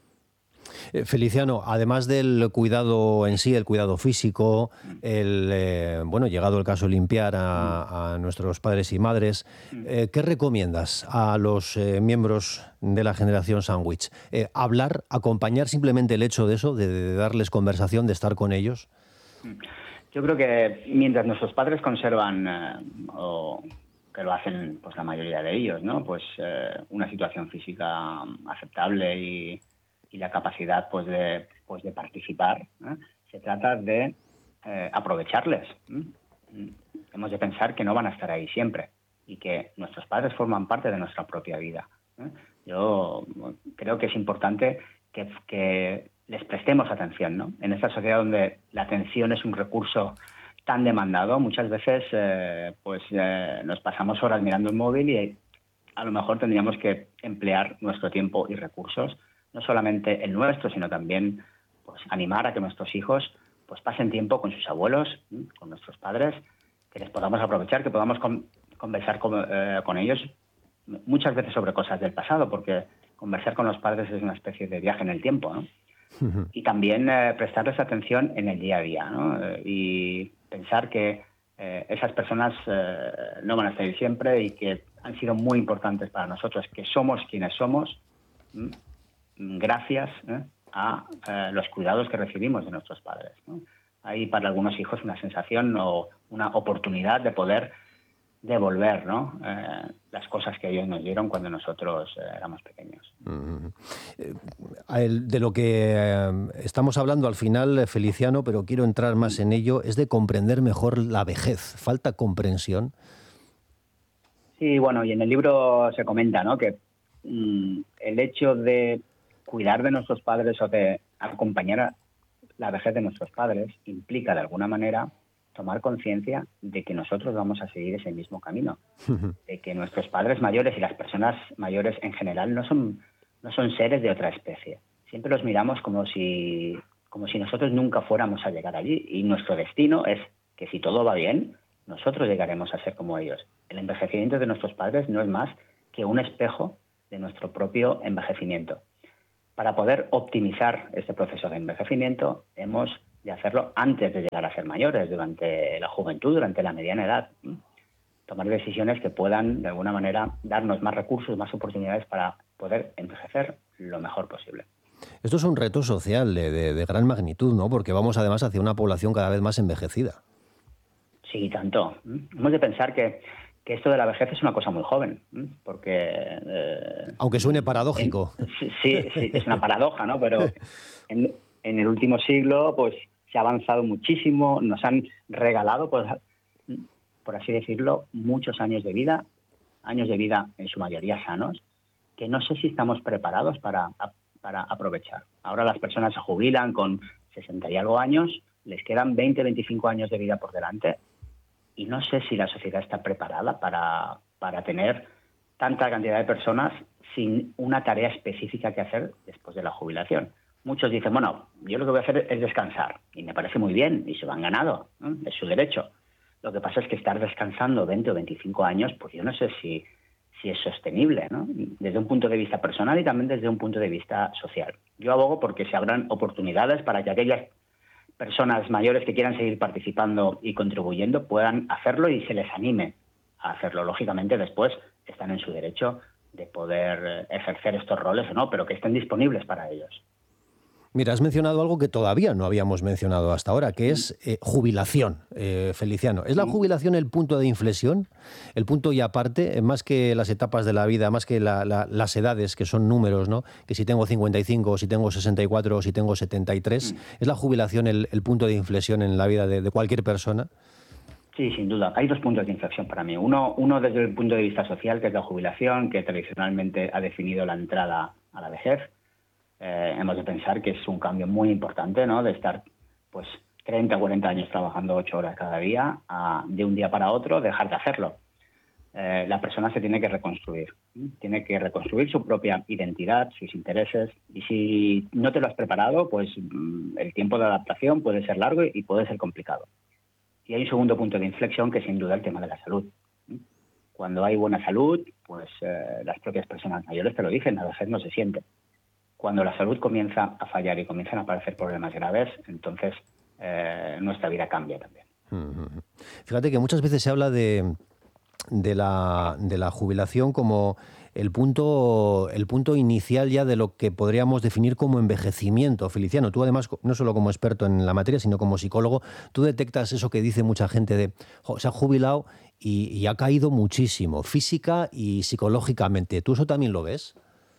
Feliciano, además del cuidado en sí, el cuidado físico, el eh, bueno, llegado el caso limpiar a, a nuestros padres y madres, eh, ¿qué recomiendas a los eh, miembros de la generación sándwich? Eh, ¿Hablar, acompañar simplemente el hecho de eso, de, de darles conversación, de estar con ellos? Yo creo que mientras nuestros padres conservan, eh, o que lo hacen pues la mayoría de ellos, ¿no? Pues eh, una situación física aceptable y y la capacidad pues de pues de participar, ¿eh? Se trata de eh, aprovecharles. ¿eh? Hemos de pensar que no van a estar ahí siempre y que nuestros padres forman parte de nuestra propia vida. ¿eh? Yo creo que es importante que, que les prestemos atención, ¿no? En esta sociedad donde la atención es un recurso tan demandado, muchas veces eh, pues eh, nos pasamos horas mirando el móvil y a lo mejor tendríamos que emplear nuestro tiempo y recursos, no solamente el nuestro, sino también pues, animar a que nuestros hijos pues, pasen tiempo con sus abuelos, ¿sí? Con nuestros padres, que les podamos aprovechar, que podamos con, conversar con, eh, con ellos muchas veces sobre cosas del pasado, porque conversar con los padres es una especie de viaje en el tiempo, ¿no? Uh-huh. Y también eh, prestarles atención en el día a día, ¿no? Eh, y pensar que eh, esas personas eh, no van a estar ahí siempre y que han sido muy importantes para nosotros, que somos quienes somos, ¿sí? Gracias ¿eh? a eh, los cuidados que recibimos de nuestros padres, ¿no? Hay para algunos hijos una sensación o una oportunidad de poder devolver, ¿no? Eh, las cosas que ellos nos dieron cuando nosotros eh, éramos pequeños. Uh-huh. Eh, de lo que eh, estamos hablando al final, Feliciano, pero quiero entrar más en ello, es de comprender mejor la vejez. ¿Falta comprensión? Sí, bueno, y en el libro se comenta, ¿no?, que mmm, el hecho de cuidar de nuestros padres o de acompañar a la vejez de nuestros padres implica, de alguna manera, tomar conciencia de que nosotros vamos a seguir ese mismo camino, de que nuestros padres mayores y las personas mayores en general no son, no son seres de otra especie. Siempre los miramos como si, como si nosotros nunca fuéramos a llegar allí, y nuestro destino es que, si todo va bien, nosotros llegaremos a ser como ellos. El envejecimiento de nuestros padres no es más que un espejo de nuestro propio envejecimiento. Para poder optimizar este proceso de envejecimiento, hemos de hacerlo antes de llegar a ser mayores, durante la juventud, durante la mediana edad. Tomar decisiones que puedan, de alguna manera, darnos más recursos, más oportunidades para poder envejecer lo mejor posible. Esto es un reto social de, de, de gran magnitud, ¿no? Porque vamos además hacia una población cada vez más envejecida. Sí, tanto. Hemos de pensar que, que esto de la vejez es una cosa muy joven, porque... Eh, Aunque suene paradójico. En, sí, sí, es una paradoja, ¿no? Pero en, en el último siglo, pues, se ha avanzado muchísimo, nos han regalado, pues, por así decirlo, muchos años de vida, años de vida en su mayoría sanos, que no sé si estamos preparados para, para aprovechar. Ahora las personas se jubilan con sesenta y algo años, les quedan veinte, veinticinco años de vida por delante, y no sé si la sociedad está preparada para, para tener tanta cantidad de personas sin una tarea específica que hacer después de la jubilación. Muchos dicen, bueno, yo lo que voy a hacer es descansar, y me parece muy bien, y se lo han ganado, ¿no? Es su derecho. Lo que pasa es que estar descansando veinte o veinticinco años, pues yo no sé si, si es sostenible, ¿no? Desde un punto de vista personal y también desde un punto de vista social. Yo abogo porque se abran oportunidades para que aquellas personas mayores que quieran seguir participando y contribuyendo puedan hacerlo y se les anime a hacerlo. Lógicamente, después están en su derecho de poder ejercer estos roles o no, pero que estén disponibles para ellos. Mira, has mencionado algo que todavía no habíamos mencionado hasta ahora, que es eh, jubilación, eh, Feliciano. ¿Es la jubilación el punto de inflexión? ¿El punto y aparte? Eh, más que las etapas de la vida, más que la, la, las edades, que son números, ¿no? Que si tengo cincuenta y cinco, si tengo sesenta y cuatro, o si tengo setenta y tres, ¿es la jubilación el, el punto de inflexión en la vida de, de cualquier persona? Sí, sin duda. Hay dos puntos de inflexión para mí. Uno, uno desde el punto de vista social, que es la jubilación, que tradicionalmente ha definido la entrada a la vejez. Eh, hemos de pensar que es un cambio muy importante, ¿no? De estar, pues, treinta o cuarenta años trabajando ocho horas cada día, a, de un día para otro, dejar de hacerlo. Eh, la persona se tiene que reconstruir. ¿sí? Tiene que reconstruir su propia identidad, sus intereses. Y si no te lo has preparado, pues el tiempo de adaptación puede ser largo y puede ser complicado. Y hay un segundo punto de inflexión, que es sin duda el tema de la salud. Cuando hay buena salud, pues eh, las propias personas mayores te lo dicen, la vejez no se siente. Cuando la salud comienza a fallar y comienzan a aparecer problemas graves, entonces eh, nuestra vida cambia también. Fíjate que muchas veces se habla de, de, la, de la jubilación como el punto, el punto inicial ya de lo que podríamos definir como envejecimiento. Feliciano, tú además, no solo como experto en la materia, sino como psicólogo, tú detectas eso que dice mucha gente de oh, se ha jubilado y, y ha caído muchísimo, física y psicológicamente. ¿Tú eso también lo ves?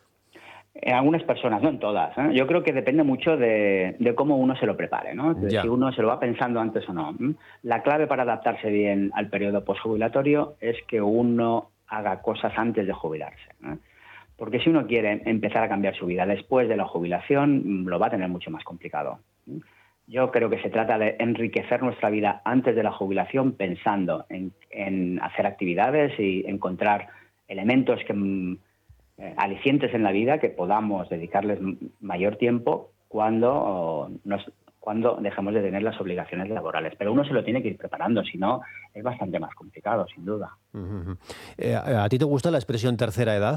En algunas personas, no en todas. ¿eh? Yo creo que depende mucho de, de cómo uno se lo prepare, ¿no? De si uno se lo va pensando antes o no. La clave para adaptarse bien al periodo postjubilatorio es que uno haga cosas antes de jubilarse, ¿eh? Porque si uno quiere empezar a cambiar su vida después de la jubilación, lo va a tener mucho más complicado. Yo creo que se trata de enriquecer nuestra vida antes de la jubilación pensando en, en hacer actividades y encontrar elementos que... Eh, alicientes en la vida que podamos dedicarles mayor tiempo cuando, nos, cuando dejemos de tener las obligaciones laborales. Pero uno se lo tiene que ir preparando, si no es bastante más complicado, sin duda. Uh-huh. eh, ¿A ti te gusta la expresión tercera edad?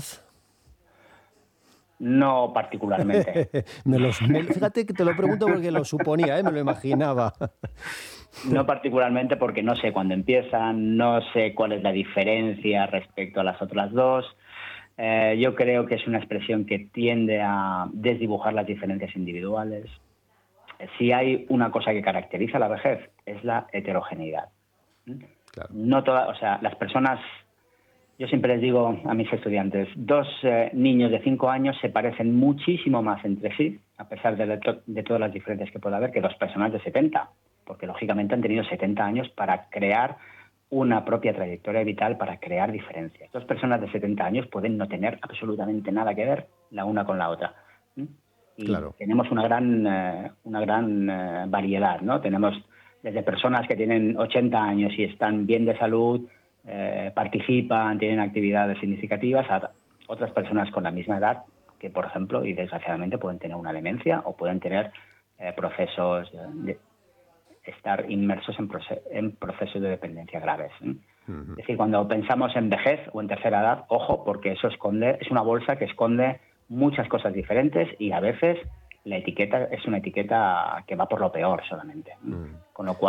No particularmente. me lo, me, fíjate que te lo pregunto porque lo suponía, ¿eh? Me lo imaginaba. No particularmente porque no sé cuándo empiezan, no sé cuál es la diferencia respecto a las otras dos. Eh, yo creo que es una expresión que tiende a desdibujar las diferencias individuales. Si hay una cosa que caracteriza a la vejez, es la heterogeneidad. Claro. No todas, o sea, las personas, yo siempre les digo a mis estudiantes, dos eh, niños de cinco años se parecen muchísimo más entre sí, a pesar de, to- de todas las diferencias que pueda haber, que dos personas de setenta, porque lógicamente han tenido setenta años para crear una propia trayectoria vital, para crear diferencias. Dos personas de setenta años pueden no tener absolutamente nada que ver la una con la otra. ¿Mm? Y claro. tenemos una gran, eh, una gran eh, variedad, ¿no? Tenemos desde personas que tienen ochenta años y están bien de salud, eh, participan, tienen actividades significativas, a otras personas con la misma edad que, por ejemplo, y desgraciadamente pueden tener una demencia o pueden tener eh, procesos de estar inmersos en, proce- en procesos de dependencia graves. ¿eh? Uh-huh. Es decir, cuando pensamos en vejez o en tercera edad, ojo, porque eso esconde, es una bolsa que esconde muchas cosas diferentes y a veces la etiqueta es una etiqueta que va por lo peor solamente. Uh-huh. Con lo cual